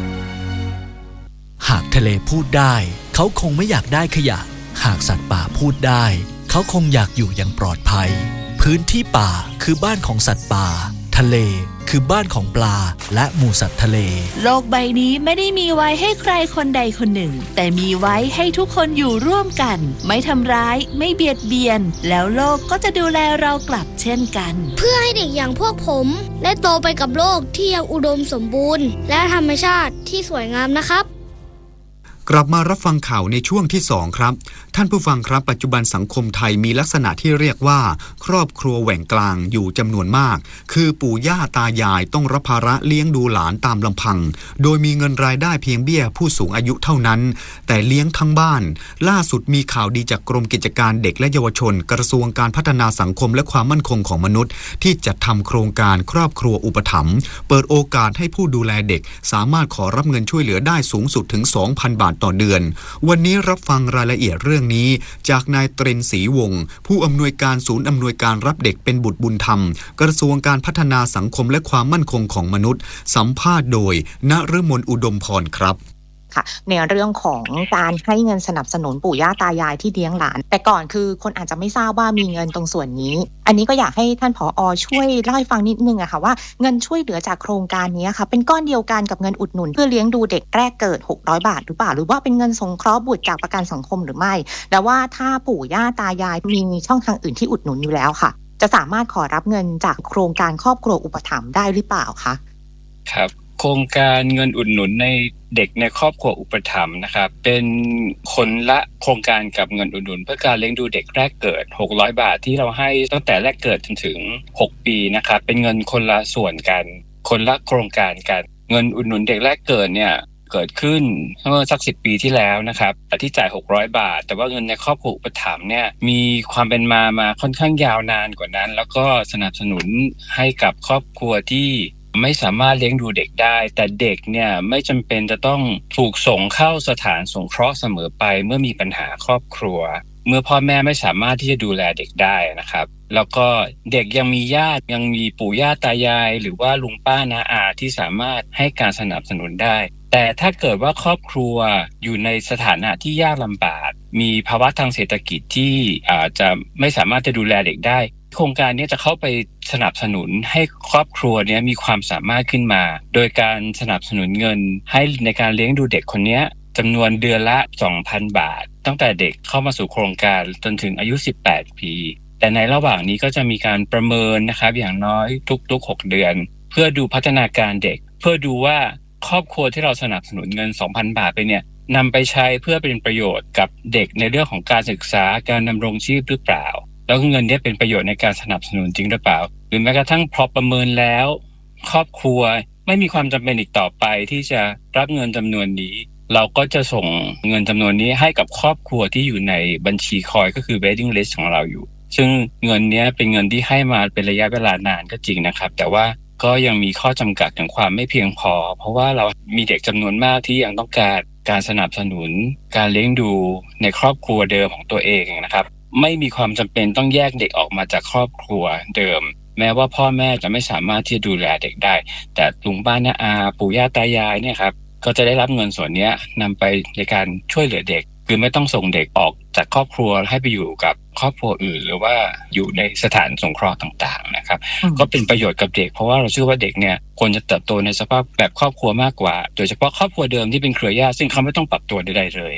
หากทะเลพูดได้เขาคงไม่อยากได้ขยะหากสัตว์ป่าพูดได้เขาคงอยากอยู่อย่างปลอดภัยพื้นที่ป่าคือบ้านของสัตว์ป่าทะเลคือบ้านของปลาและหมู่สัตว์ทะเลโลกใบนี้ไม่ได้มีไว้ให้ใครคนใดคนหนึ่งแต่มีไว้ให้ทุกคนอยู่ร่วมกันไม่ทำร้ายไม่เบียดเบียนแล้วโลกก็จะดูแลเรากลับเช่นกันเพื่อให้เด็กอย่างพวกผมได้โตไปกับโลกที่ยังอุดมสมบูรณ์และธรรมชาติที่สวยงามนะครับกลับมารับฟังข่าวในช่วงที่2ครับท่านผู้ฟังครับปัจจุบันสังคมไทยมีลักษณะที่เรียกว่าครอบครัวแหว่งกลางอยู่จำนวนมากคือปู่ย่าตายายต้องรับภาระเลี้ยงดูหลานตามลำพังโดยมีเงินรายได้เพียงเบี้ยผู้สูงอายุเท่านั้นแต่เลี้ยงทั้งบ้านล่าสุดมีข่าวดีจากกรมกิจการเด็กและเยาวชนกระทรวงการพัฒนาสังคมและความมั่นคงของมนุษย์ที่จัดทำโครงการครอบครัวอุปถัมภ์เปิดโอกาสให้ผู้ดูแลเด็กสามารถขอรับเงินช่วยเหลือได้สูงสุดถึง 2,000 บาทต่อเดือนวันนี้รับฟังรายละเอียดเรื่องนี้จากนายเตรินศรีวงศ์ผู้อำนวยการศูนย์อำนวยการรับเด็กเป็นบุตรบุญธรรมกระทรวงการพัฒนาสังคมและความมั่นคงของมนุษย์สัมภาษณ์โดยณฤมลอุดมพรครับค่ะในเรื่องของการให้เงินสนับสนุนปู่ย่าตายายที่เลี้ยงหลานแต่ก่อนคือคนอาจจะไม่ทราบว่ามีเงินตรงส่วนนี้อันนี้ก็อยากให้ท่านผอ.ช่วยเล่าให้ฟังนิดนึงอะค่ะว่าเงินช่วยเหลือจากโครงการนี้ค่ะเป็นก้อนเดียวกันกับเงินอุดหนุนเพื่อเลี้ยงดูเด็กแรกเกิด600 บาทหรือเปล่าหรือว่าเป็นเงินสงเคราะห์บุตรจากประกันสังคมหรือไม่แล้วว่าถ้าปู่ย่าตายายมีช่องทางอื่นที่อุดหนุนอยู่แล้วค่ะจะสามารถขอรับเงินจากโครงการครอบครัวอุปถัมภ์ได้หรือเปล่าคะครับโครงการเงินอุดหนุนในเด็กในครอบครัวอุปถัมภ์นะครับเป็นคนละโครงการกับเงินอุดหนุนเพื่อการเลี้ยงดูเด็กแรกเกิด600 บาทที่เราให้ตั้งแต่แรกเกิดจนถึง6 ปีนะครับเป็นเงินคนละส่วนกันคนละโครงการกันเงินอุดหนุนเด็กแรกเกิดเนี่ยเกิดขึ้นเมื่อสัก10 ปีที่แล้วนะครับแต่ที่จ่าย600 บาทแต่ว่าเงินในครอบครัวอุปถัมภ์เนี่ยมีความเป็นมาค่อนข้างยาวนานกว่านั้นแล้วก็สนับสนุนให้กับครอบครัวที่ไม่สามารถเลี้ยงดูเด็กได้แต่เด็กเนี่ยไม่จำเป็นจะต้องถูกส่งเข้าสถานสงเคราะห์เสมอไปเมื่อมีปัญหาครอบครัวเมื่อพ่อแม่ไม่สามารถที่จะดูแลเด็กได้นะครับแล้วก็เด็กยังมีญาติยังมีปู่ย่าตายายหรือว่าลุงป้าน้าอาที่สามารถให้การสนับสนุนได้แต่ถ้าเกิดว่าครอบครัวอยู่ในสถานะที่ยากลำบากมีภาวะทางเศรษฐกิจที่จะไม่สามารถจะดูแลเด็กได้โครงการนี้จะเข้าไปสนับสนุนให้ครอบครัวนี้มีความสามารถขึ้นมาโดยการสนับสนุนเงินให้ในการเลี้ยงดูเด็กคนนี้จำนวนเดือนละ 2,000 บาทตั้งแต่เด็กเข้ามาสู่โครงการจนถึงอายุ18 ปีแต่ในระหว่างนี้ก็จะมีการประเมินนะครับอย่างน้อยทุกๆ6 เดือนเพื่อดูพัฒนาการเด็กเพื่อดูว่าครอบครัวที่เราสนับสนุนเงิน 2,000 บาทไปเนี่ยนำไปใช้เพื่อเป็นประโยชน์กับเด็กในเรื่องของการศึกษาการดำรงชีพหรือเปล่าแล้วเงินนี้เป็นประโยชน์ในการสนับสนุนจริงหรือเปล่าหรือแม้กระทั่งพอประเมินแล้วครอบครัวไม่มีความจำเป็นอีกต่อไปที่จะรับเงินจำนวนนี้เราก็จะส่งเงินจำนวนนี้ให้กับครอบครัวที่อยู่ในบัญชีคอยก็คือ waiting list ของเราอยู่ซึ่งเงินนี้เป็นเงินที่ให้มาเป็นระยะเวลานานก็จริงนะครับแต่ว่าก็ยังมีข้อจำกัดถึงความไม่เพียงพอเพราะว่าเรามีเด็กจำนวนมากที่ยังต้องการสนับสนุนการเลี้ยงดูในครอบครัวเดิมของตัวเองนะครับไม่มีความจำเป็นต้องแยกเด็กออกมาจากครอบครัวเดิมแม้ว่าพ่อแม่จะไม่สามารถที่จะดูแลเด็กได้แต่ลุงป้าน้าอาปู่ย่าตายายเนี่ยครับก็จะได้รับเงินส่วนนี้นำไปในการช่วยเหลือเด็กคือไม่ต้องส่งเด็กออกจากครอบครัวให้ไปอยู่กับครอบครัวอื่นหรือว่าอยู่ในสถานสงเคราะห์ต่างๆนะครับก็เป็นประโยชน์กับเด็กเพราะว่าเราเชื่อว่าเด็กเนี่ยควรจะเติบโตในสภาพแบบครอบครัวมากกว่าโดยเฉพาะครอบครัวเดิมที่เป็นเครือญาติซึ่งเขาไม่ต้องปรับตัวใดๆเลย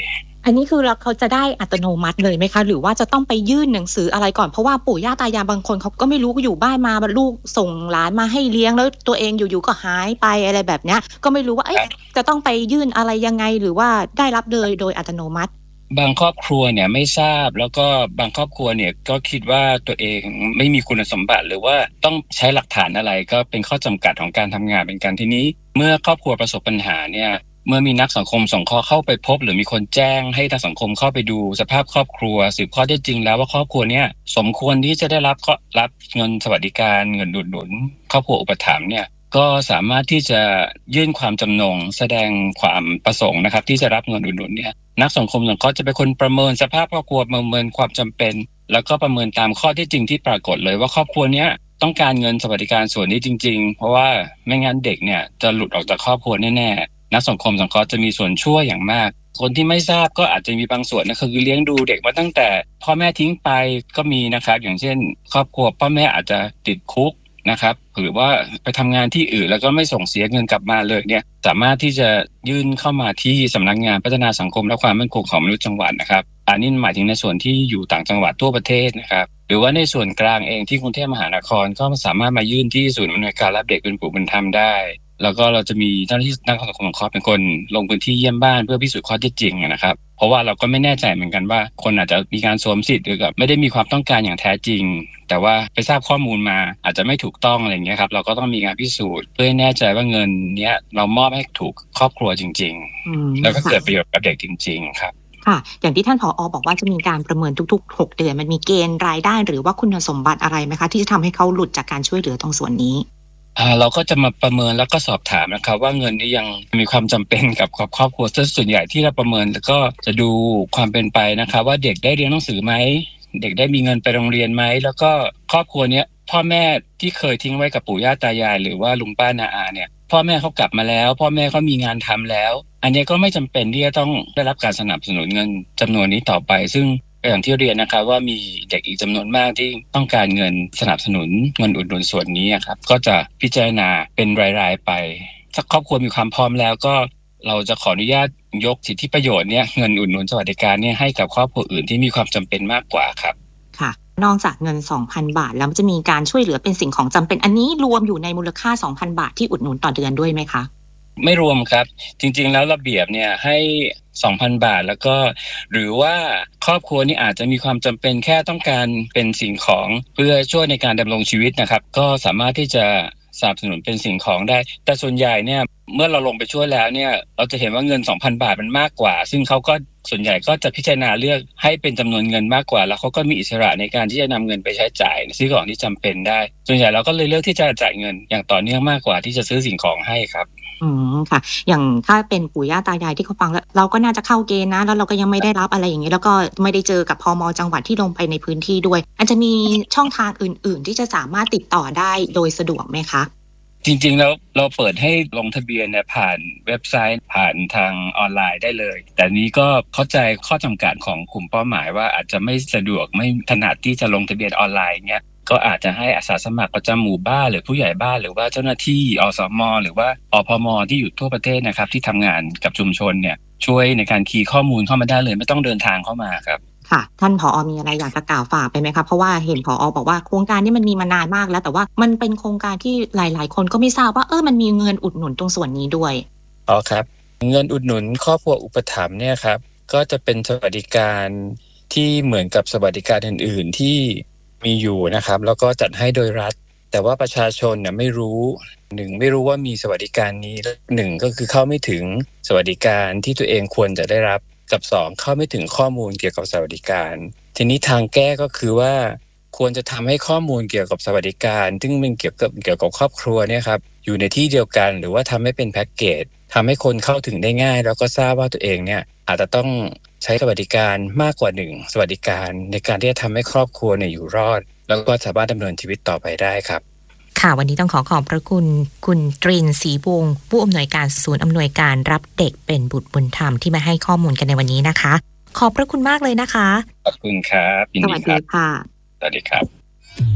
อันนี้คือเขาจะได้อัตโนมัติเลยไหมคะหรือว่าจะต้องไปยื่นหนังสืออะไรก่อนเพราะว่าปู่ย่าตายายบางคนเขาก็ไม่รู้อยู่บ้านมาลูกส่งหลานมาให้เลี้ยงแล้วตัวเองอยู่ๆก็หายไปอะไรแบบเนี้ยก็ไม่รู้ว่าจะต้องไปยื่นอะไรยังไงหรือว่าได้รับเลยโดยอัตโนมัติบางครอบครัวเนี่ยไม่ทราบแล้วก็บางครอบครัวเนี่ยก็คิดว่าตัวเองไม่มีคุณสมบัติหรือว่าต้องใช้หลักฐานอะไรก็เป็นข้อจำกัดของการทำงานเป็นการทีนี้เมื่อครอบครัวประสบปัญหาเนี่ยเมื่อมีนักสังคมสงเคราะห์เข้าไปพบหรือมีคนแจ้งให้ทางสังคมเข้าไปดูสภาพครอบครัวสืบข้อเท็จจริงแล้วว่าครอบครัวเนี้ยสมควรที่จะได้รับเงินสวัสดิการเงินอุดหนุนครอบครัวอุปถัมภ์เนี่ยก็สามารถที่จะยื่นความจำนงแสดงความประสงค์นะครับที่จะรับเงินอุดหนุนเนี่ยนักสังคมสงเคราะห์จะเป็นคนประเมินสภาพครอบครัวประเมินความจำเป็นแล้วก็ประเมินตามข้อเท็จจริงที่ปรากฏเลยว่าครอบครัวเนี้ยต้องการเงินสวัสดิการส่วนนี้จริงๆเพราะว่าไม่งั้นเด็กเนี่ยจะหลุดออกจากครอบครัวแน่ๆนักสังคมสงเคราะห์จะมีส่วนช่วยอย่างมากคนที่ไม่ทราบก็อาจจะมีบางส่วนนะคือเลี้ยงดูเด็กมาตั้งแต่พ่อแม่ทิ้งไปก็มีนะครับอย่างเช่นครอบครัวพ่อแม่อาจจะติดคุกนะครับหรือว่าไปทำงานที่อื่นแล้วก็ไม่ส่งเสียเงินกลับมาเลยเนี่ยสามารถที่จะยื่นเข้ามาที่สำนักงานพัฒนาสังคมและความมั่นคงของมนุษย์จังหวัดนะครับอันนี้หมายถึงในส่วนที่อยู่ต่างจังหวัดทั่วประเทศนะครับหรือว่าในส่วนกลางเองที่กรุงเทพมหานครก็สามารถมายื่นที่ศูนย์อำนวยการรับเด็กเป็นปู่บุญธรรมได้แล้วก็เราจะมีเจ้าหน้าที่นักสังคมสงเคราะห์เป็นคนลงพื้นที่เยี่ยมบ้านเพื่อพิสูจน์ข้อเท็จจริงนะครับเพราะว่าเราก็ไม่แน่ใจเหมือนกันว่าคนอาจจะมีการสวมสิทธิ์หรือกับไม่ได้มีความต้องการอย่างแท้จริงแต่ว่าไปทราบข้อมูลมาอาจจะไม่ถูกต้องอะไรอย่างเงี้ยครับเราก็ต้องมีการพิสูจน์เพื่อให้แน่ใจว่าเงินเนี้ยเรามอบให้ถูกครอบครัวจริงๆแล้วก็เกิดประโยชน์กับเด็กจริงๆครับค่ะอย่างที่ท่านผอ.บอกว่าจะมีการประเมินทุกๆ6เดือนมันมีเกณฑ์รายได้หรือว่าคุณสมบัติอะไรไหมคะที่จะทำให้เขาหลุดจากการช่วยเหลือตรงส่วนนี้เราก็จะมาประเมินแล้วก็สอบถามนะครับว่าเงินนี้ยังมีความจำเป็นกับครอบครัวส่วนใหญ่ที่เราประเมินแล้วก็จะดูความเป็นไปนะครับว่าเด็กได้เรียนหนังสือไหมเด็กได้มีเงินไปโรงเรียนไหมแล้วก็ครอบครัวเนี้ยพ่อแม่ที่เคยทิ้งไว้กับปู่ย่าตายายหรือว่าลุงป้าน้าอาเนี่ยพ่อแม่เขากลับมาแล้วพ่อแม่เขามีงานทำแล้วอันนี้ก็ไม่จำเป็นที่จะต้องได้รับการสนับสนุนเงินจำนวนนี้ต่อไปซึ่งอย่างที่เรียนนะครับว่ามีเด็กอีกจำนวนมากที่ต้องการเงินสนับสนุนเงินอุดหนุนส่วนนี้ครับก็จะพิจารณาเป็นรายๆไปถ้าครอบครัวมีความพร้อมแล้วก็เราจะขออนุญาตยกสิทธิประโยชน์เนี่ยเงินอุดหนุนสวัสดิการเนี่ยให้กับครอบครัวอื่นที่มีความจำเป็นมากกว่าครับค่ะนอกจากเงิน 2,000 บาทแล้วจะมีการช่วยเหลือเป็นสิ่งของจำเป็นอันนี้รวมอยู่ในมูลค่า 2,000 บาทที่อุดหนุนต่อเดือนด้วยไหมคะไม่รวมครับจริงๆแล้วระเบียบเนี่ยให้ 2,000 บาทแล้วก็หรือว่าครอบครัวนี่อาจจะมีความจำเป็นแค่ต้องการเป็นสิ่งของเพื่อช่วยในการดำรงชีวิตนะครับก็สามารถที่จะสนับสนุนเป็นสิ่งของได้แต่ส่วนใหญ่เนี่ยเมื่อเราลงไปช่วยแล้วเนี่ยเราจะเห็นว่าเงิน 2,000 บาทมันมากกว่าซึ่งเขาก็ส่วนใหญ่ก็จะพิจารณาเลือกให้เป็นจำนวนเงินมากกว่าแล้วเขาก็มีอิสระในการที่จะนำเงินไปใช้จ่ายซื้อของที่จำเป็นได้ส่วนใหญ่เราก็เลยเลือกที่จะจ่ายเงินอย่างต่อเนื่องมากกว่าที่จะซื้อสิ่งของให้ครับค่ะอย่างถ้าเป็นปู่ย่าตายายที่เขาฟังแล้วเราก็น่าจะเข้าเกณฑ์นะแล้วเราก็ยังไม่ได้รับอะไรอย่างนี้แล้วก็ไม่ได้เจอกับพม.จังหวัดที่ลงไปในพื้นที่ด้วยอาจจะมีช่องทางอื่นๆที่จะสามารถติดต่อได้โดยสะดวกไหมคะจริงๆแล้วเราเปิดให้ลงทะเบียนเนี่ยผ่านเว็บไซต์ผ่านทางออนไลน์ได้เลยแต่นี้ก็เข้าใจข้อจำกัดของกลุ่มเป้าหมายว่าอาจจะไม่สะดวกไม่ถนัดที่จะลงทะเบียนออนไลน์เนี่ยก็อาจจะให้อาสาสมัครประจำหมู่บ้านหรือผู้ใหญ่บ้านหรือว่าเจ้าหน้าที่อสม.หรือว่าอพม.ที่อยู่ทั่วประเทศนะครับที่ทำงานกับชุมชนเนี่ยช่วยในการคีย์ข้อมูลเข้ามาได้เลยไม่ต้องเดินทางเข้ามาครับค่ะท่านผอ.มีอะไรอยากจะกล่าวฝากไปไหมคะเพราะว่าเห็นผอ.บอกว่าโครงการนี้มันมีมานานมากแล้วแต่ว่ามันเป็นโครงการที่หลายๆคนก็ไม่ทราบว่ามันมีเงินอุดหนุนตรงส่วนนี้ด้วยครับเงินอุดหนุนครอบครัวอุปถัมภ์เนี่ยครับก็จะเป็นสวัสดิการที่เหมือนกับสวัสดิการอื่นๆที่มีอยู่นะครับแล้วก็จัดให้โดยรัฐแต่ว่าประชาชนเนี่ยไม่รู้ไม่รู้ว่ามีสวัสดิการนี้ก็คือเข้าไม่ถึงสวัสดิการที่ตัวเองควรจะได้รับกับ2เข้าไม่ถึงข้อมูลเกี่ยวกับสวัสดิการทีนี้ทางแก้ก็คือว่าควรจะทำให้ข้อมูลเกี่ยวกับสวัสดิการซึ่งมันเกี่ยวกับครอบครัวเนี่ยครับอยู่ในที่เดียวกันหรือว่าทำให้เป็นแพ็กเกจทำให้คนเข้าถึงได้ง่ายแล้วก็ทราบว่าตัวเองเนี่ยอาจจะต้องใช้สวัสดิการมากกว่า1สวัสดิการในการที่จะทำให้ครอบครัวเนี่ยอยู่รอดแล้วก็สามารถดำเนินชีวิตต่อไปได้ครับค่ะวันนี้ต้องขอบพระคุณคุณตรินศรีวงศ์ผู้อำนวยการศูนย์อำนวยการรับเด็กเป็นบุตรบุญธรรมที่มาให้ข้อมูลกันในวันนี้นะคะขอบพระคุณมากเลยนะคะขอบคุณครับสวัสดีค่ะสวัสดีครับ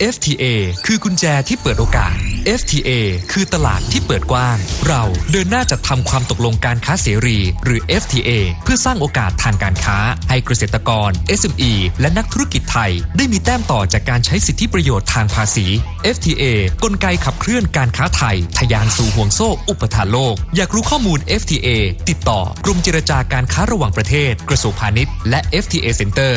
FTA คือกุญแจที่เปิดโอกาส FTA คือตลาดที่เปิดกว้างเราเดินหน้าจัดทำความตกลงการค้าเสรีหรือ FTA เพื่อสร้างโอกาสทางการค้าให้เกษตรกร SME และนักธุรกิจไทยได้มีแต้มต่อจากการใช้สิทธิประโยชน์ทางภาษี FTA กลไกขับเคลื่อนการค้าไทยทะยานสู่ห่วงโซ่อุปทานโลกอยากรู้ข้อมูล FTA ติดต่อกรมเจรจาการค้าระหว่างประเทศกระทรวงพาณิชย์และ FTA Center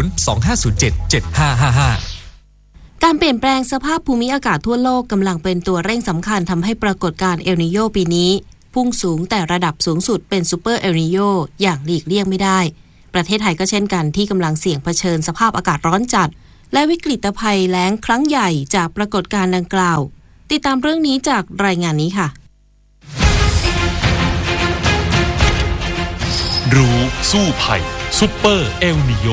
025077555 การเปลี่ยนแปลงสภาพภูมิอากาศทั่วโลกกำลังเป็นตัวเร่งสำคัญทำให้ปรากฏการณ์เอลนิโญปีนี้พุ่งสูงแต่ระดับสูงสุดเป็นซูเปอร์เอลนิโญอย่างหลีกเลี่ยงไม่ได้ประเทศไทยก็เช่นกันที่กำลังเสี่ยงเผชิญสภาพอากาศร้อนจัดและวิกฤตภัยแล้งครั้งใหญ่จากปรากฏการณ์ดังกล่าวติดตามเรื่องนี้จากรายงานนี้ค่ะรู้สู้ภัยซุปเปอร์เอลนิโญ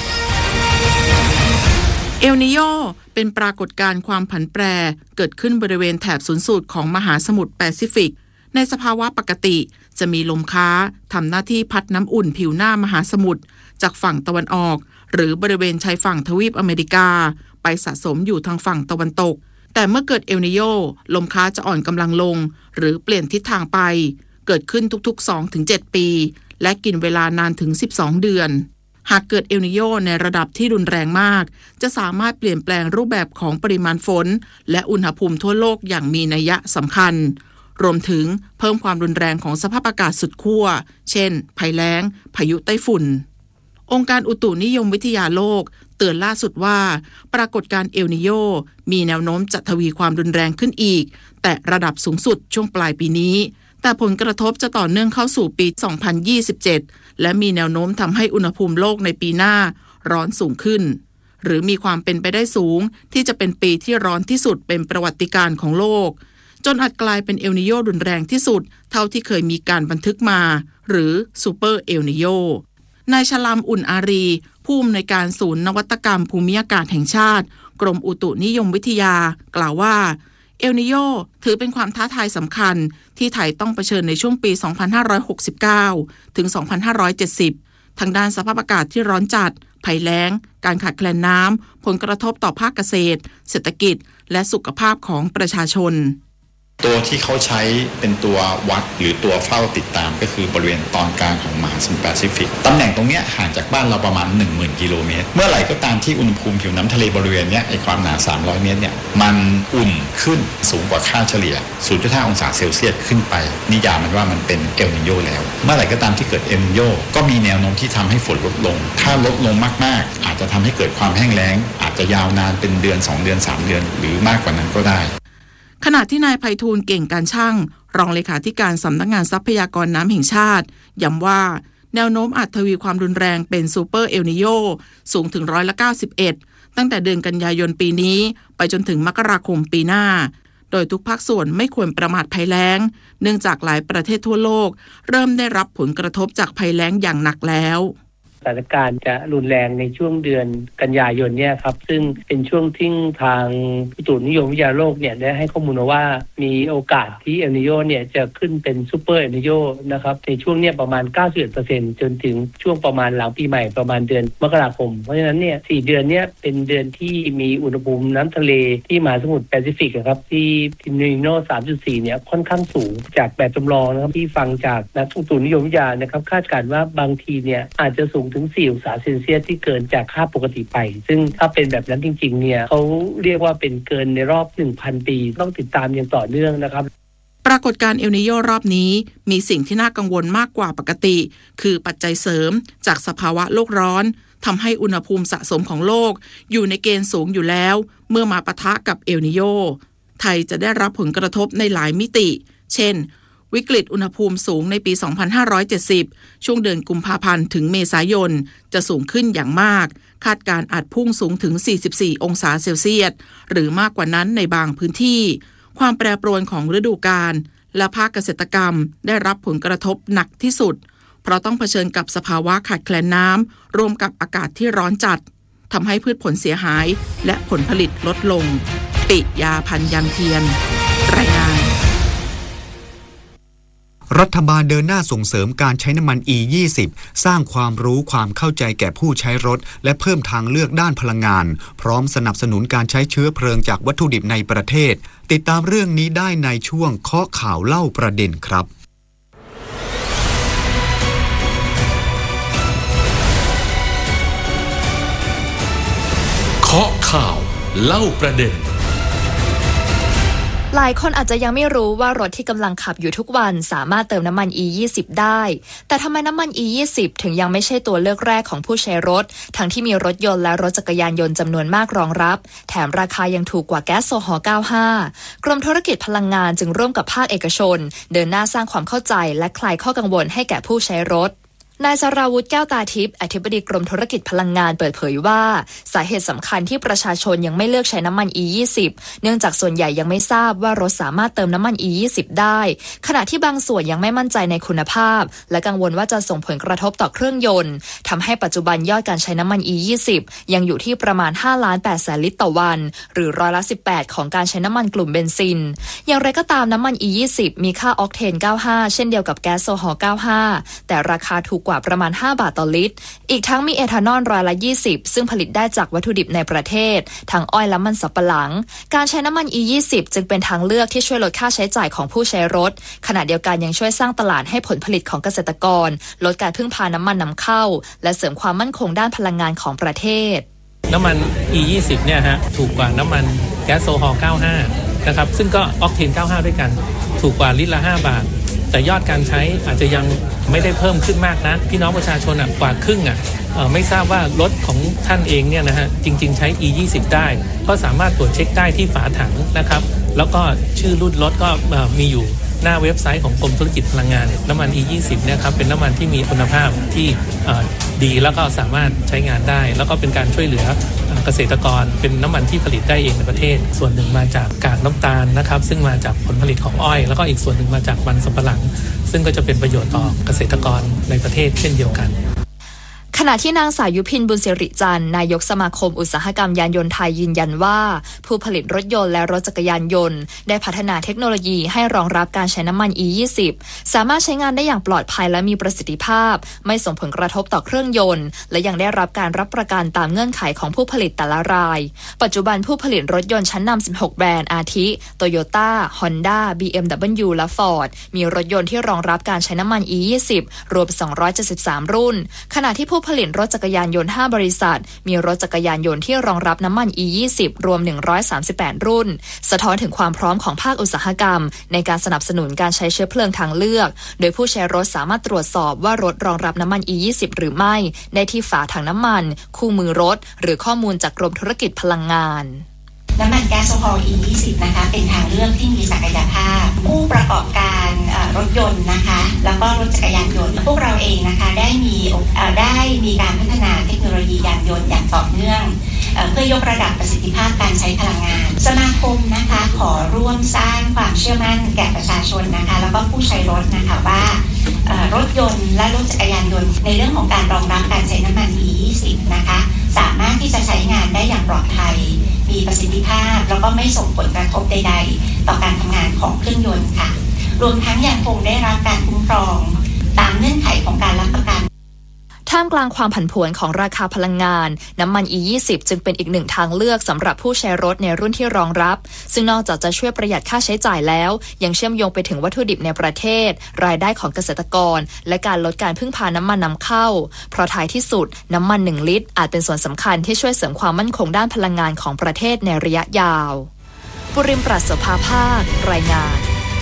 เอลนิโญเป็นปรากฏการณ์ความผันแปรเกิดขึ้นบริเวณแถบศูนย์สูตรของมหาสมุทรแปซิฟิกในสภาวะปกติจะมีลมค้าทำหน้าที่พัดน้ำอุ่นผิวหน้ามหาสมุทรจากฝั่งตะวันออกหรือบริเวณชายฝั่งทวีปอเมริกาไปสะสมอยู่ทางฝั่งตะวันตกแต่เมื่อเกิดเอลนิโญลมค้าจะอ่อนกำลังลงหรือเปลี่ยนทิศทางไปเกิดขึ้นทุกๆ 2-7 ปีและกินเวลานานถึง12 เดือนหากเกิดเอลนิโญในระดับที่รุนแรงมากจะสามารถเปลี่ยนแปลงรูปแบบของปริมาณฝนและอุณหภูมิทั่วโลกอย่างมีนัยสำคัญรวมถึงเพิ่มความรุนแรงของสภาพอากาศสุดขั้วเช่นภัยแล้งพายุไต้ฝุ่นองค์การอุตุนิยมวิทยาโลกเตือนล่าสุดว่าปรากฏการณ์เอลนิโญมีแนวโน้มจะทวีความรุนแรงขึ้นอีกแต่ระดับสูงสุดช่วงปลายปีนี้แต่ผลกระทบจะต่อเนื่องเข้าสู่ปี 2027 และมีแนวโน้มทำให้อุณหภูมิโลกในปีหน้าร้อนสูงขึ้นหรือมีความเป็นไปได้สูงที่จะเป็นปีที่ร้อนที่สุดเป็นประวัติการณ์ของโลกจนอาจกลายเป็นเอลนิโญรุนแรงที่สุดเท่าที่เคยมีการบันทึกมาหรือซูเปอร์เอลนิโญนายชลามอุ่นอารีผู้อำนวยการศูนย์นวัตกรรมภูมิอากาศแห่งชาติกรมอุตุนิยมวิทยากล่าวว่าเอลนิโญถือเป็นความท้าทายสำคัญที่ไทยต้องเผชิญในช่วงปี 2569 ถึง 2570 ทางด้านสภาพอากาศที่ร้อนจัดภัยแล้งการขาดแคลนน้ำผลกระทบต่อภาคเกษตรเศรษฐกิจและสุขภาพของประชาชนตัวที่เขาใช้เป็นตัววัดหรือตัวเฝ้าติดตามก็คือบริเวณตอนกลางของมหาสมุทรแปซิฟิกตำแหน่งตรงนี้ห่างจากบ้านเราประมาณ 10,000 กิโลเมตรเมื่อไหร่ก็ตามที่อุณหภูมิผิวน้ำทะเลบริเวณนี้ไอความหนา300 เมตรเนี่ยมันอุ่นขึ้นสูงกว่าค่าเฉลี่ย 0.5 องศาเซลเซียสขึ้นไปนิยามมันว่ามันเป็นเอลนิโญแล้วเมื่อไหร่ก็ตามที่เกิดเอลนิโญก็มีแนวโน้มที่ทำให้ฝนลดลงถ้าลดลงมากๆอาจจะทำให้เกิดความแห้งแล้งอาจจะยาวนานเป็นเดือน2 เดือน3 เดือนหรือมากกว่านั้นก็ได้ขณะที่นายไพฑูรย์เก่งการช่างรองเลขาธิการสำนักงานทรัพยากรน้ำแห่งชาติย้ำว่าแนวโน้มอาจทวีความรุนแรงเป็นซูเปอร์เอลนิโญสูงถึง91%ตั้งแต่เดือนกันยายนปีนี้ไปจนถึงมกราคมปีหน้าโดยทุกภาคส่วนไม่ควรประมาทภัยแล้งเนื่องจากหลายประเทศทั่วโลกเริ่มได้รับผลกระทบจากภัยแล้งอย่างหนักแล้วสถานการณ์จะรุนแรงในช่วงเดือนกันยายนเนี่ยครับซึ่งเป็นช่วงที่ทางอุตุนิยมวิทยาโลกเนี่ยได้ให้ข้อมูลว่ามีโอกาสที่เอลนิโญเนี่ยจะขึ้นเป็นซูเปอร์เอลนิโญนะครับในช่วงเนี้ยประมาณ 91% จนถึงช่วงประมาณหลังปีใหม่ประมาณเดือนมกราคมเพราะฉะนั้นเนี่ย4เดือนเนี้ยเป็นเดือนที่มีอุณหภูมิน้ำทะเลที่มหาสมุทรแปซิฟิกครับที่เอลนิโญ 3.4 เนี่ยค่อนข้างสูงจากแบบจำลองนะครับที่ฟังจากนักอุตุนิยมวิทยานะครับคาดการณ์ว่าบางทีเนี่ยอาจจะสูงถึง4 องศาเซลเซียสที่เกินจากค่าปกติไปซึ่งถ้าเป็นแบบนั้นจริงๆเนี่ยเขาเรียกว่าเป็นเกินในรอบ 1,000 ปีต้องติดตามอย่างต่อเนื่องนะครับปรากฏการณ์เอลนิโญรอบนี้มีสิ่งที่น่ากังวลมากกว่าปกติคือปัจจัยเสริมจากสภาวะโลกร้อนทำให้อุณหภูมิสะสมของโลกอยู่ในเกณฑ์สูงอยู่แล้วเมื่อมาปะทะกับเอลนิโญไทยจะได้รับผลกระทบในหลายมิติเช่นวิกฤตอุณหภูมิสูงในปี 2570 ช่วงเดือนกุมภาพันธ์ถึงเมษายนจะสูงขึ้นอย่างมากคาดการณ์อาจพุ่งสูงถึง 44 องศาเซลเซียสหรือมากกว่านั้นในบางพื้นที่ความแปรปรวนของฤดูกาลและภาคเกษตรกรรมได้รับผลกระทบหนักที่สุดเพราะต้องเผชิญกับสภาวะขาดแคลนน้ำรวมกับอากาศที่ร้อนจัดทำให้พืชผลเสียหายและผลผลิตลดลงปิยาพันธ์ยังเทียนรายงานรัฐบาลเดินหน้าส่งเสริมการใช้น้ำมัน E20 สร้างความรู้ความเข้าใจแก่ผู้ใช้รถและเพิ่มทางเลือกด้านพลังงานพร้อมสนับสนุนการใช้เชื้อเพลิงจากวัตถุดิบในประเทศติดตามเรื่องนี้ได้ในช่วงเคาะข่าวเล่าประเด็นครับเคาะข่าวเล่าประเด็นหลายคนอาจจะยังไม่รู้ว่ารถที่กำลังขับอยู่ทุกวันสามารถเติมน้ำมัน E20 ได้แต่ทำไมน้ำมัน E20 ถึงยังไม่ใช่ตัวเลือกแรกของผู้ใช้รถทั้งที่มีรถยนต์และรถจักรยานยนต์จำนวนมากรองรับแถมราคายังถูกกว่าแก๊สโซฮอล์95กรมธุรกิจพลังงานจึงร่วมกับภาคเอกชนเดินหน้าสร้างความเข้าใจและคลายข้อกังวลให้แก่ผู้ใช้รถนายสราวุธแก้วตาทิพย์อธิบดีกรมธุรกิจพลังงานเปิดเผยว่าสาเหตุสำคัญที่ประชาชนยังไม่เลือกใช้น้ำมัน E20 เนื่องจากส่วนใหญ่ยังไม่ทราบว่ารถสามารถเติมน้ำมัน E20 ได้ขณะที่บางส่วนยังไม่มั่นใจในคุณภาพและกังวลว่าจะส่งผลกระทบต่อเครื่องยนต์ทำให้ปัจจุบันยอดการใช้น้ำมัน E20 ยังอยู่ที่ประมาณ 5,800,000 ลิตรต่อวันหรือ18%ของการใช้น้ำมันกลุ่มเบนซินอย่างไรก็ตามน้ำมัน E20 มีค่าออกเทน95เช่นเดียวกับแก๊สโซฮอล์95แต่ราคาถูกกว่าประมาณ5 บาทต่อลิตรอีกทั้งมีเอทานอล20%ซึ่งผลิตได้จากวัตถุดิบในประเทศทั้งอ้อยและมันสำปะหลังการใช้น้ำมัน E20 จึงเป็นทางเลือกที่ช่วยลดค่าใช้จ่ายของผู้ใช้รถขณะเดียวกันยังช่วยสร้างตลาดให้ผลผลิตของเกษตรกรลดการพึ่งพาน้ำมันนำเข้าและเสริมความมั่นคงด้านพลังงานของประเทศน้ำมัน E20 เนี่ยฮะถูกกว่าน้ำมันแก๊สโซฮอล์95นะครับซึ่งก็ออกเทน95ด้วยกันถูกกว่าลิตรละ5 บาทแต่ยอดการใช้อาจจะยังไม่ได้เพิ่มขึ้นมากนะพี่น้องประชาชนกว่าครึ่งไม่ทราบว่ารถของท่านเองเนี่ยนะฮะจริงๆใช้ E20 ได้ก็สามารถตรวจเช็คได้ที่ฝาถังนะครับแล้วก็ชื่อรุ่นรถก็มีอยู่หน้าเว็บไซต์ของกรมธุรกิจพลังงานน้ำมัน E20 เนี่ยครับเป็นน้ำมันที่มีคุณภาพที่ดีแล้วก็สามารถใช้งานได้แล้วก็เป็นการช่วยเหลือเกษตรกรเป็นน้ำมันที่ผลิตได้เองในประเทศส่วนหนึ่งมาจากกากน้ำตาลนะครับซึ่งมาจากผลผลิตของอ้อยแล้วก็อีกส่วนหนึ่งมาจากมันสำปะหลังซึ่งก็จะเป็นประโยชน์ต่อเกษตรกรในประเทศเช่นเดียวกันขณะที่นางสาวยุพินบุญสิริจันทร์นายกสมาคมอุตสาหกรรมยานยนต์ไทยยืนยันว่าผู้ผลิตรถยนต์และรถจักรยานยนต์ได้พัฒนาเทคโนโลยีให้รองรับการใช้น้ำมัน E20 สามารถใช้งานได้อย่างปลอดภัยและมีประสิทธิภาพไม่ส่งผลกระทบต่อเครื่องยนต์และยังได้รับการรับประกันตามเงื่อนไขของผู้ผลิตแต่ละรายปัจจุบันผู้ผลิตรถยนต์ชั้นนำ16แบรนด์อาทิ Toyota Honda BMW และ Ford มีรถยนต์ที่รองรับการใช้น้ำมัน E20 รวม273รุ่นขณะที่ผู้ผลิตรถจักรยานยนต์5บริษัทมีรถจักรยานยนต์ที่รองรับน้ำมัน E20 รวม138รุ่นสะท้อนถึงความพร้อมของภาคอุตสาหกรรมในการสนับสนุนการใช้เชื้อเพลิงทางเลือกโดยผู้ใช้รถสามารถตรวจสอบว่ารถรองรับน้ำมัน E20 หรือไม่ได้ที่ฝาถังน้ำมันคู่มือรถหรือข้อมูลจากกรมธุรกิจพลังงานน้ำมันแก๊สโซฮอล์ E20 นะคะเป็นทางเลือกที่มีศักยภาพผู้ประกอบการรถยนต์นะคะแล้วก็รถจักรยานยนต์พวกเราเองนะคะได้มีการพัฒนาเทคโนโลยียานยนต์อย่างต่อเนื่องเพื่อยกระดับประสิทธิภาพการใช้พลังงานสมาคมนะคะขอร่วมสร้างความเชื่อมั่นแก่ประชาชนนะคะแล้วก็ผู้ใช้รถนะคะว่ารถยนต์และรถจักรยานยนต์ในเรื่องของการรองรับการใช้น้ำมัน E20 นะคะสามารถที่จะใช้งานได้อย่างปลอดภัยมีประสิทธิภาพแล้วก็ไม่ส่งผลกระทบใดๆต่อการทำงานของเครื่องยนต์ค่ะรวมทั้งยังคงได้รับการคุ้มครองตามเงื่อนไขของการรับประกันท่ามกลางความผันผวนของราคาพลังงานน้ำมัน E20 จึงเป็นอีกหนึ่งทางเลือกสำหรับผู้ใช้รถในรุ่นที่รองรับซึ่งนอกจากจะช่วยประหยัดค่าใช้จ่ายแล้วยังเชื่อมโยงไปถึงวัตถุดิบในประเทศรายได้ของเกษตรกรและการลดการพึ่งพาน้ำมันนำเข้าเพราะท้ายที่สุดน้ำมัน1ลิตรอาจเป็นส่วนสำคัญที่ช่วยเสริมความมั่นคงด้านพลังงานของประเทศในระยะยาวปุริม ปราศโสภาภาครายงาน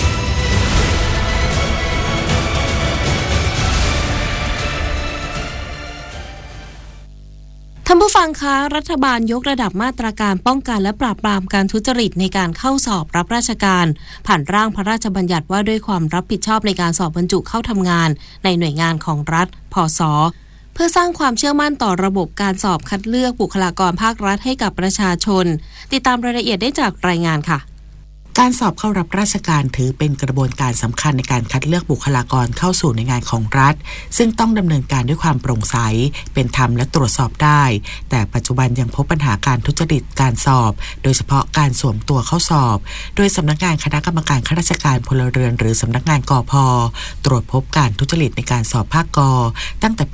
ท่านผู้ฟังคะรัฐบาลยกระดับมาตรการป้องกันและปราบปรามการทุจริตในการเข้าสอบรับราชการผ่านร่างพระราชบัญญัติว่าด้วยความรับผิดชอบในการสอบบรรจุเข้าทำงานในหน่วยงานของรัฐพศ.เพื่อสร้างความเชื่อมั่นต่อระบบการสอบคัดเลือกบุคลากรภาครัฐให้กับประชาชนติดตามรายละเอียดได้จากรายงานค่ะการสอบเข้ารับราชการถือเป็นกระบวนการสำคัญในการคัดเลือกบุคลากรเข้าสู่ในงานของรัฐซึ่งต้องดำเนินการด้วยความโปร่งใสเป็นธรรมและตรวจสอบได้แต่ปัจจุบันยังพบปัญหาการทุจริตการสอบโดยเฉพาะการสวมตัวเข้าสอบโดยสำนักงานคณะกรรมการข้าราชการพลเรือนหรือสำนักงานกพ.ตรวจพบการทุจริตในการสอบภาคก.ตั้งแต่ปี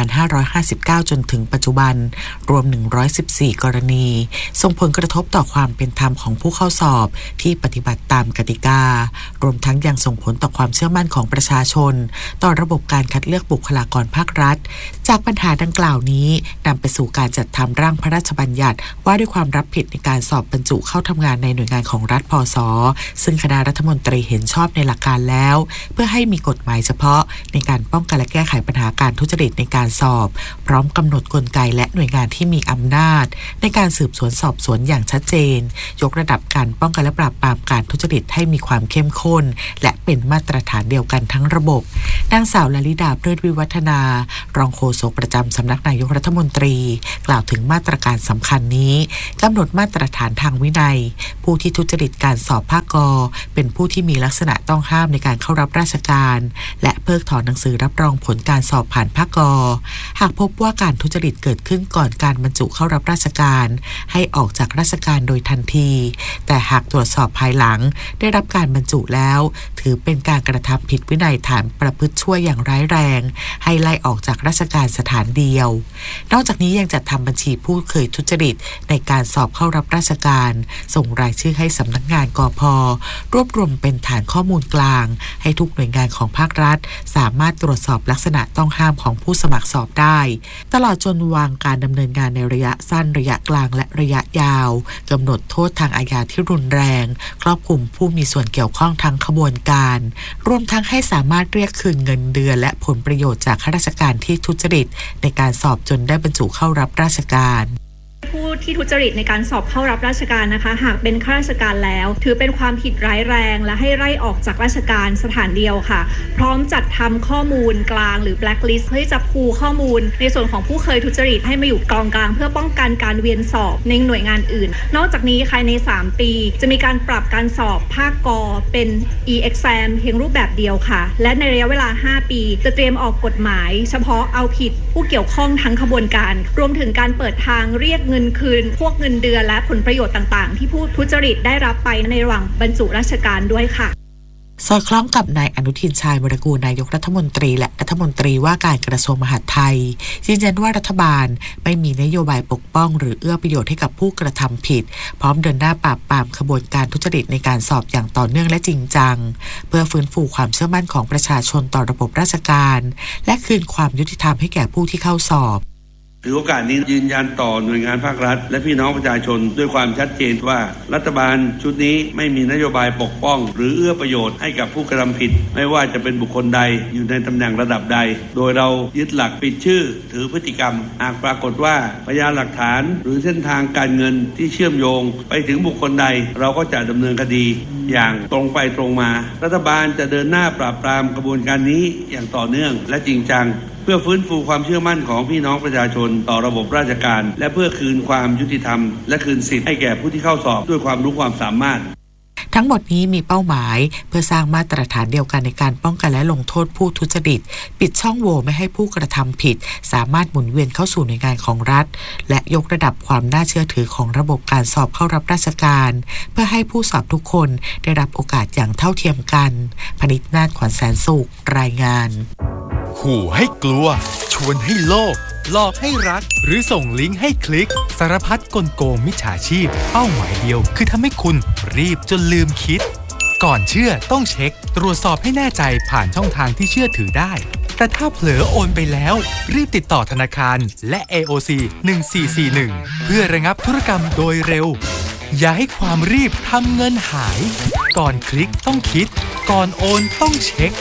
2559 จนถึงปัจจุบันรวม 114 กรณีส่งผลกระทบต่อความเป็นธรรมของผู้เข้าสอบที่ปฏิบัติตามกติการวมทั้งยังส่งผลต่อความเชื่อมั่นของประชาชนต่อระบบการคัดเลือกบุคลากรภาครัฐจากปัญหาดังกล่าวนี้นำไปสู่การจัดทำร่างพระราชบัญญัติว่าด้วยความรับผิดในการสอบบรรจุเข้าทำงานในหน่วยงานของรัฐพศ.ซึ่งคณะรัฐมนตรีเห็นชอบในหลักการแล้วเพื่อให้มีกฎหมายเฉพาะในการป้องกันและแก้ไขปัญหาการทุจริตในการสอบพร้อมกำหนดกลไกและหน่วยงานที่มีอำนาจในการสืบสวนสอบสวนอย่างชัดเจนยกระดับการป้องกันและปราบปรามการทุจริตให้มีความเข้มข้นและเป็นมาตรฐานเดียวกันทั้งระบบนางสาวลลิดาเพลิดวิวัฒนารองโฆษกประจำสำนักนายกรัฐมนตรีกล่าวถึงมาตรการสำคัญนี้กำหนดมาตรฐานทางวินัยผู้ที่ทุจริตการสอบภาคก.เป็นผู้ที่มีลักษณะต้องห้ามในการเข้ารับราชการและเพิกถอนหนังสือรับรองผลการสอบผ่านภาคก.หากพบว่าการทุจริตเกิดขึ้นก่อนการบรรจุเข้ารับราชการให้ออกจากราชการโดยทันทีแต่หากตรวจสอบภายหลังได้รับการบรรจุแล้วถือเป็นการกระทำผิดวินัยฐานประพฤติชั่วอย่างร้ายแรงให้ไล่ออกจากราชการสถานเดียวนอกจากนี้ยังจัดทำบัญชีผู้เคยทุจริตในการสอบเข้ารับราชการส่งรายชื่อให้สำนักงานกพ.รวบรวมเป็นฐานข้อมูลกลางให้ทุกหน่วยงานของภาครัฐสามารถตรวจสอบลักษณะต้องห้ามของผู้สมัครสอบได้ตลอดจนวางการดำเนินงานในระยะสั้นระยะกลางและระยะยาวกำหนดโทษทางอาญาที่รุนแรงครอบคลุมผู้มีส่วนเกี่ยวข้องทั้งขบวนการรวมทั้งให้สามารถเรียกคืนเงินเดือนและผลประโยชน์จากข้าราชการที่ทุจริตในการสอบจนได้บรรจุเข้ารับราชการผู้ที่ทุจริตในการสอบเข้ารับราชการนะคะหากเป็นข้าราชการแล้วถือเป็นความผิดร้ายแรงและให้ไล่ออกจากราชการสถานเดียวค่ะพร้อมจัดทำข้อมูลกลางหรือ blacklist เพื่อจะพูข้อมูลในส่วนของผู้เคยทุจริตให้มาอยู่กองกลางเพื่อป้องกันการเวียนสอบในหน่วยงานอื่นนอกจากนี้ภายใน3ปีจะมีการปรับการสอบภาคก.เป็น e-exam เพียงรูปแบบเดียวค่ะและในระยะเวลา5ปีจะเตรียมออกกฎหมายเฉพาะเอาผิดผู้เกี่ยวข้องทั้งขบวนการรวมถึงการเปิดทางเรียกเงินคืนพวกเงินเดือนและผลประโยชน์ต่างๆที่ผู้ทุจริตได้รับไปในระหว่างบรรจุราชการด้วยค่ะสอดคล้องกับนายอนุทินชาญวิรากูลนายกรัฐมนตรีและรัฐมนตรีว่าการกระทรวงมหาดไทยยืนยันว่ารัฐบาลไม่มีนโยบายปกป้องหรือเอื้อประโยชน์ให้กับผู้กระทำผิดพร้อมเดินหน้าปราบปรามขบวนการทุจริตในการสอบอย่างต่อเนื่องและจริงจังเพื่อฟื้นฟูความเชื่อมั่นของประชาชนต่อระบบราชการและคืนความยุติธรรมให้แก่ผู้ที่เข้าสอบถือโอกาสนี้ยืนยันต่อหน่วยงานภาครัฐและพี่น้องประชาชนด้วยความชัดเจนว่ารัฐบาลชุดนี้ไม่มีนโยบายปกป้องหรือเอื้อประโยชน์ให้กับผู้กระทำผิดไม่ว่าจะเป็นบุคคลใดอยู่ในตำแหน่งระดับใดโดยเรายึดหลักปิดชื่อถือพฤติกรรมหากปรากฏว่าพยานหลักฐานหรือเส้นทางการเงินที่เชื่อมโยงไปถึงบุคคลใดเราก็จะดำเนินคดีอย่างตรงไปตรงมารัฐบาลจะเดินหน้าปราบปรามกระบวนการนี้อย่างต่อเนื่องและจริงจังเพื่อฟื้นฟูความเชื่อมั่นของพี่น้องประชาชนต่อระบบราชการและเพื่อคืนความยุติธรรมและคืนสิทธิ์ให้แก่ผู้ที่เข้าสอบด้วยความรู้ความสามารถทั้งหมดนี้มีเป้าหมายเพื่อสร้างมาตรฐานเดียวกันในการป้องกันและลงโทษผู้ทุจริตปิดช่องโหว่ไม่ให้ผู้กระทำผิดสามารถหมุนเวียนเข้าสู่หน่วยงานของรัฐและยกระดับความน่าเชื่อถือของระบบการสอบเข้ารับราชการเพื่อให้ผู้สอบทุกคนได้รับโอกาสอย่างเท่าเทียมกันพนิษฐ์นาฏขวัญแสนสุขรายงานขู่ให้กลัวชวนให้โลภหลอกให้รักหรือส่งลิงก์ให้คลิกสารพัดกลโกงมิจฉาชีพเป้าหมายเดียวคือทำให้คุณรีบจนลืมคิดก่อนเชื่อต้องเช็คตรวจสอบให้แน่ใจผ่านช่องทางที่เชื่อถือได้แต่ถ้าเผลอโอนไปแล้วรีบติดต่อธนาคารและ AOC 1441เพื่อระงับธุรกรรมโดยเร็วอย่าให้ความรีบทำเงินหายก่อนคลิกต้องคิดก่อนโอนต้องเช็ค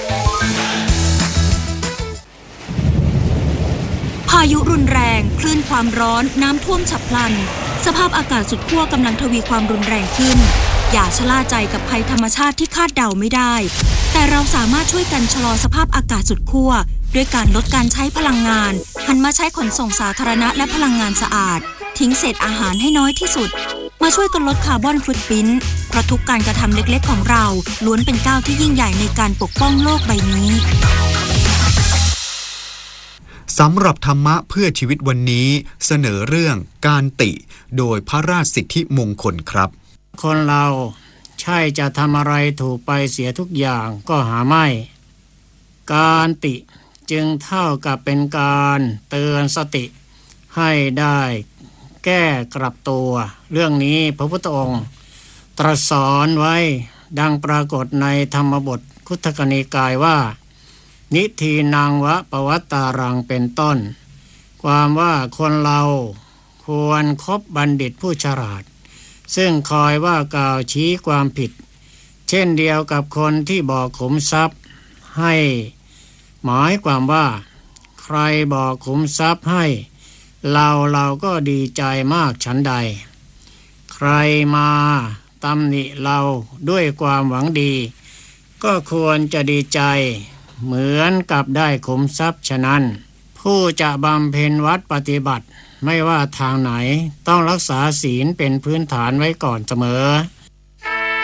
พายุรุนแรงคลื่นความร้อนน้ำท่วมฉับพลันสภาพอากาศสุดขั้วกำลังทวีความรุนแรงขึ้นอย่าชะล่าใจกับภัยธรรมชาติที่คาดเดาไม่ได้แต่เราสามารถช่วยกันชะลอสภาพอากาศสุดขั้วด้วยการลดการใช้พลังงานหันมาใช้ขนส่งสาธารณะและพลังงานสะอาดทิ้งเศษอาหารให้น้อยที่สุดมาช่วยกันลดคาร์บอนฟุตพริ้นท์เพราะทุกการกระทำเล็กๆของเราล้วนเป็นก้าวที่ยิ่งใหญ่ในการปกป้องโลกใบนี้สำหรับธรรมะเพื่อชีวิตวันนี้เสนอเรื่องการติโดยพระราชสิทธิมงคลครับคนเราใช่จะทำอะไรถูกไปเสียทุกอย่างก็หาไม่การติจึงเท่ากับเป็นการเตือนสติให้ได้แก้กลับตัวเรื่องนี้พระพุทธองค์ตรัสสอนไว้ดังปรากฏในธรรมบทคุตกนิกายว่านิทีนังวะปวัตตารังเป็นต้นความว่าคนเราควรคบบัณฑิตผู้ฉลาดซึ่งคอยว่ากล่าวชี้ความผิดเช่นเดียวกับคนที่บอกขุมทรัพย์ให้หมายความว่าใครบอกขุมทรัพย์ให้เราก็ดีใจมากฉันใดใครมาตำหนิเราด้วยความหวังดีก็ควรจะดีใจเหมือนกับได้ขุมทรัพย์ฉะนั้นผู้จะบำเพ็ญวัดปฏิบัติไม่ว่าทางไหนต้องรักษาศีลเป็นพื้นฐานไว้ก่อนเสมอ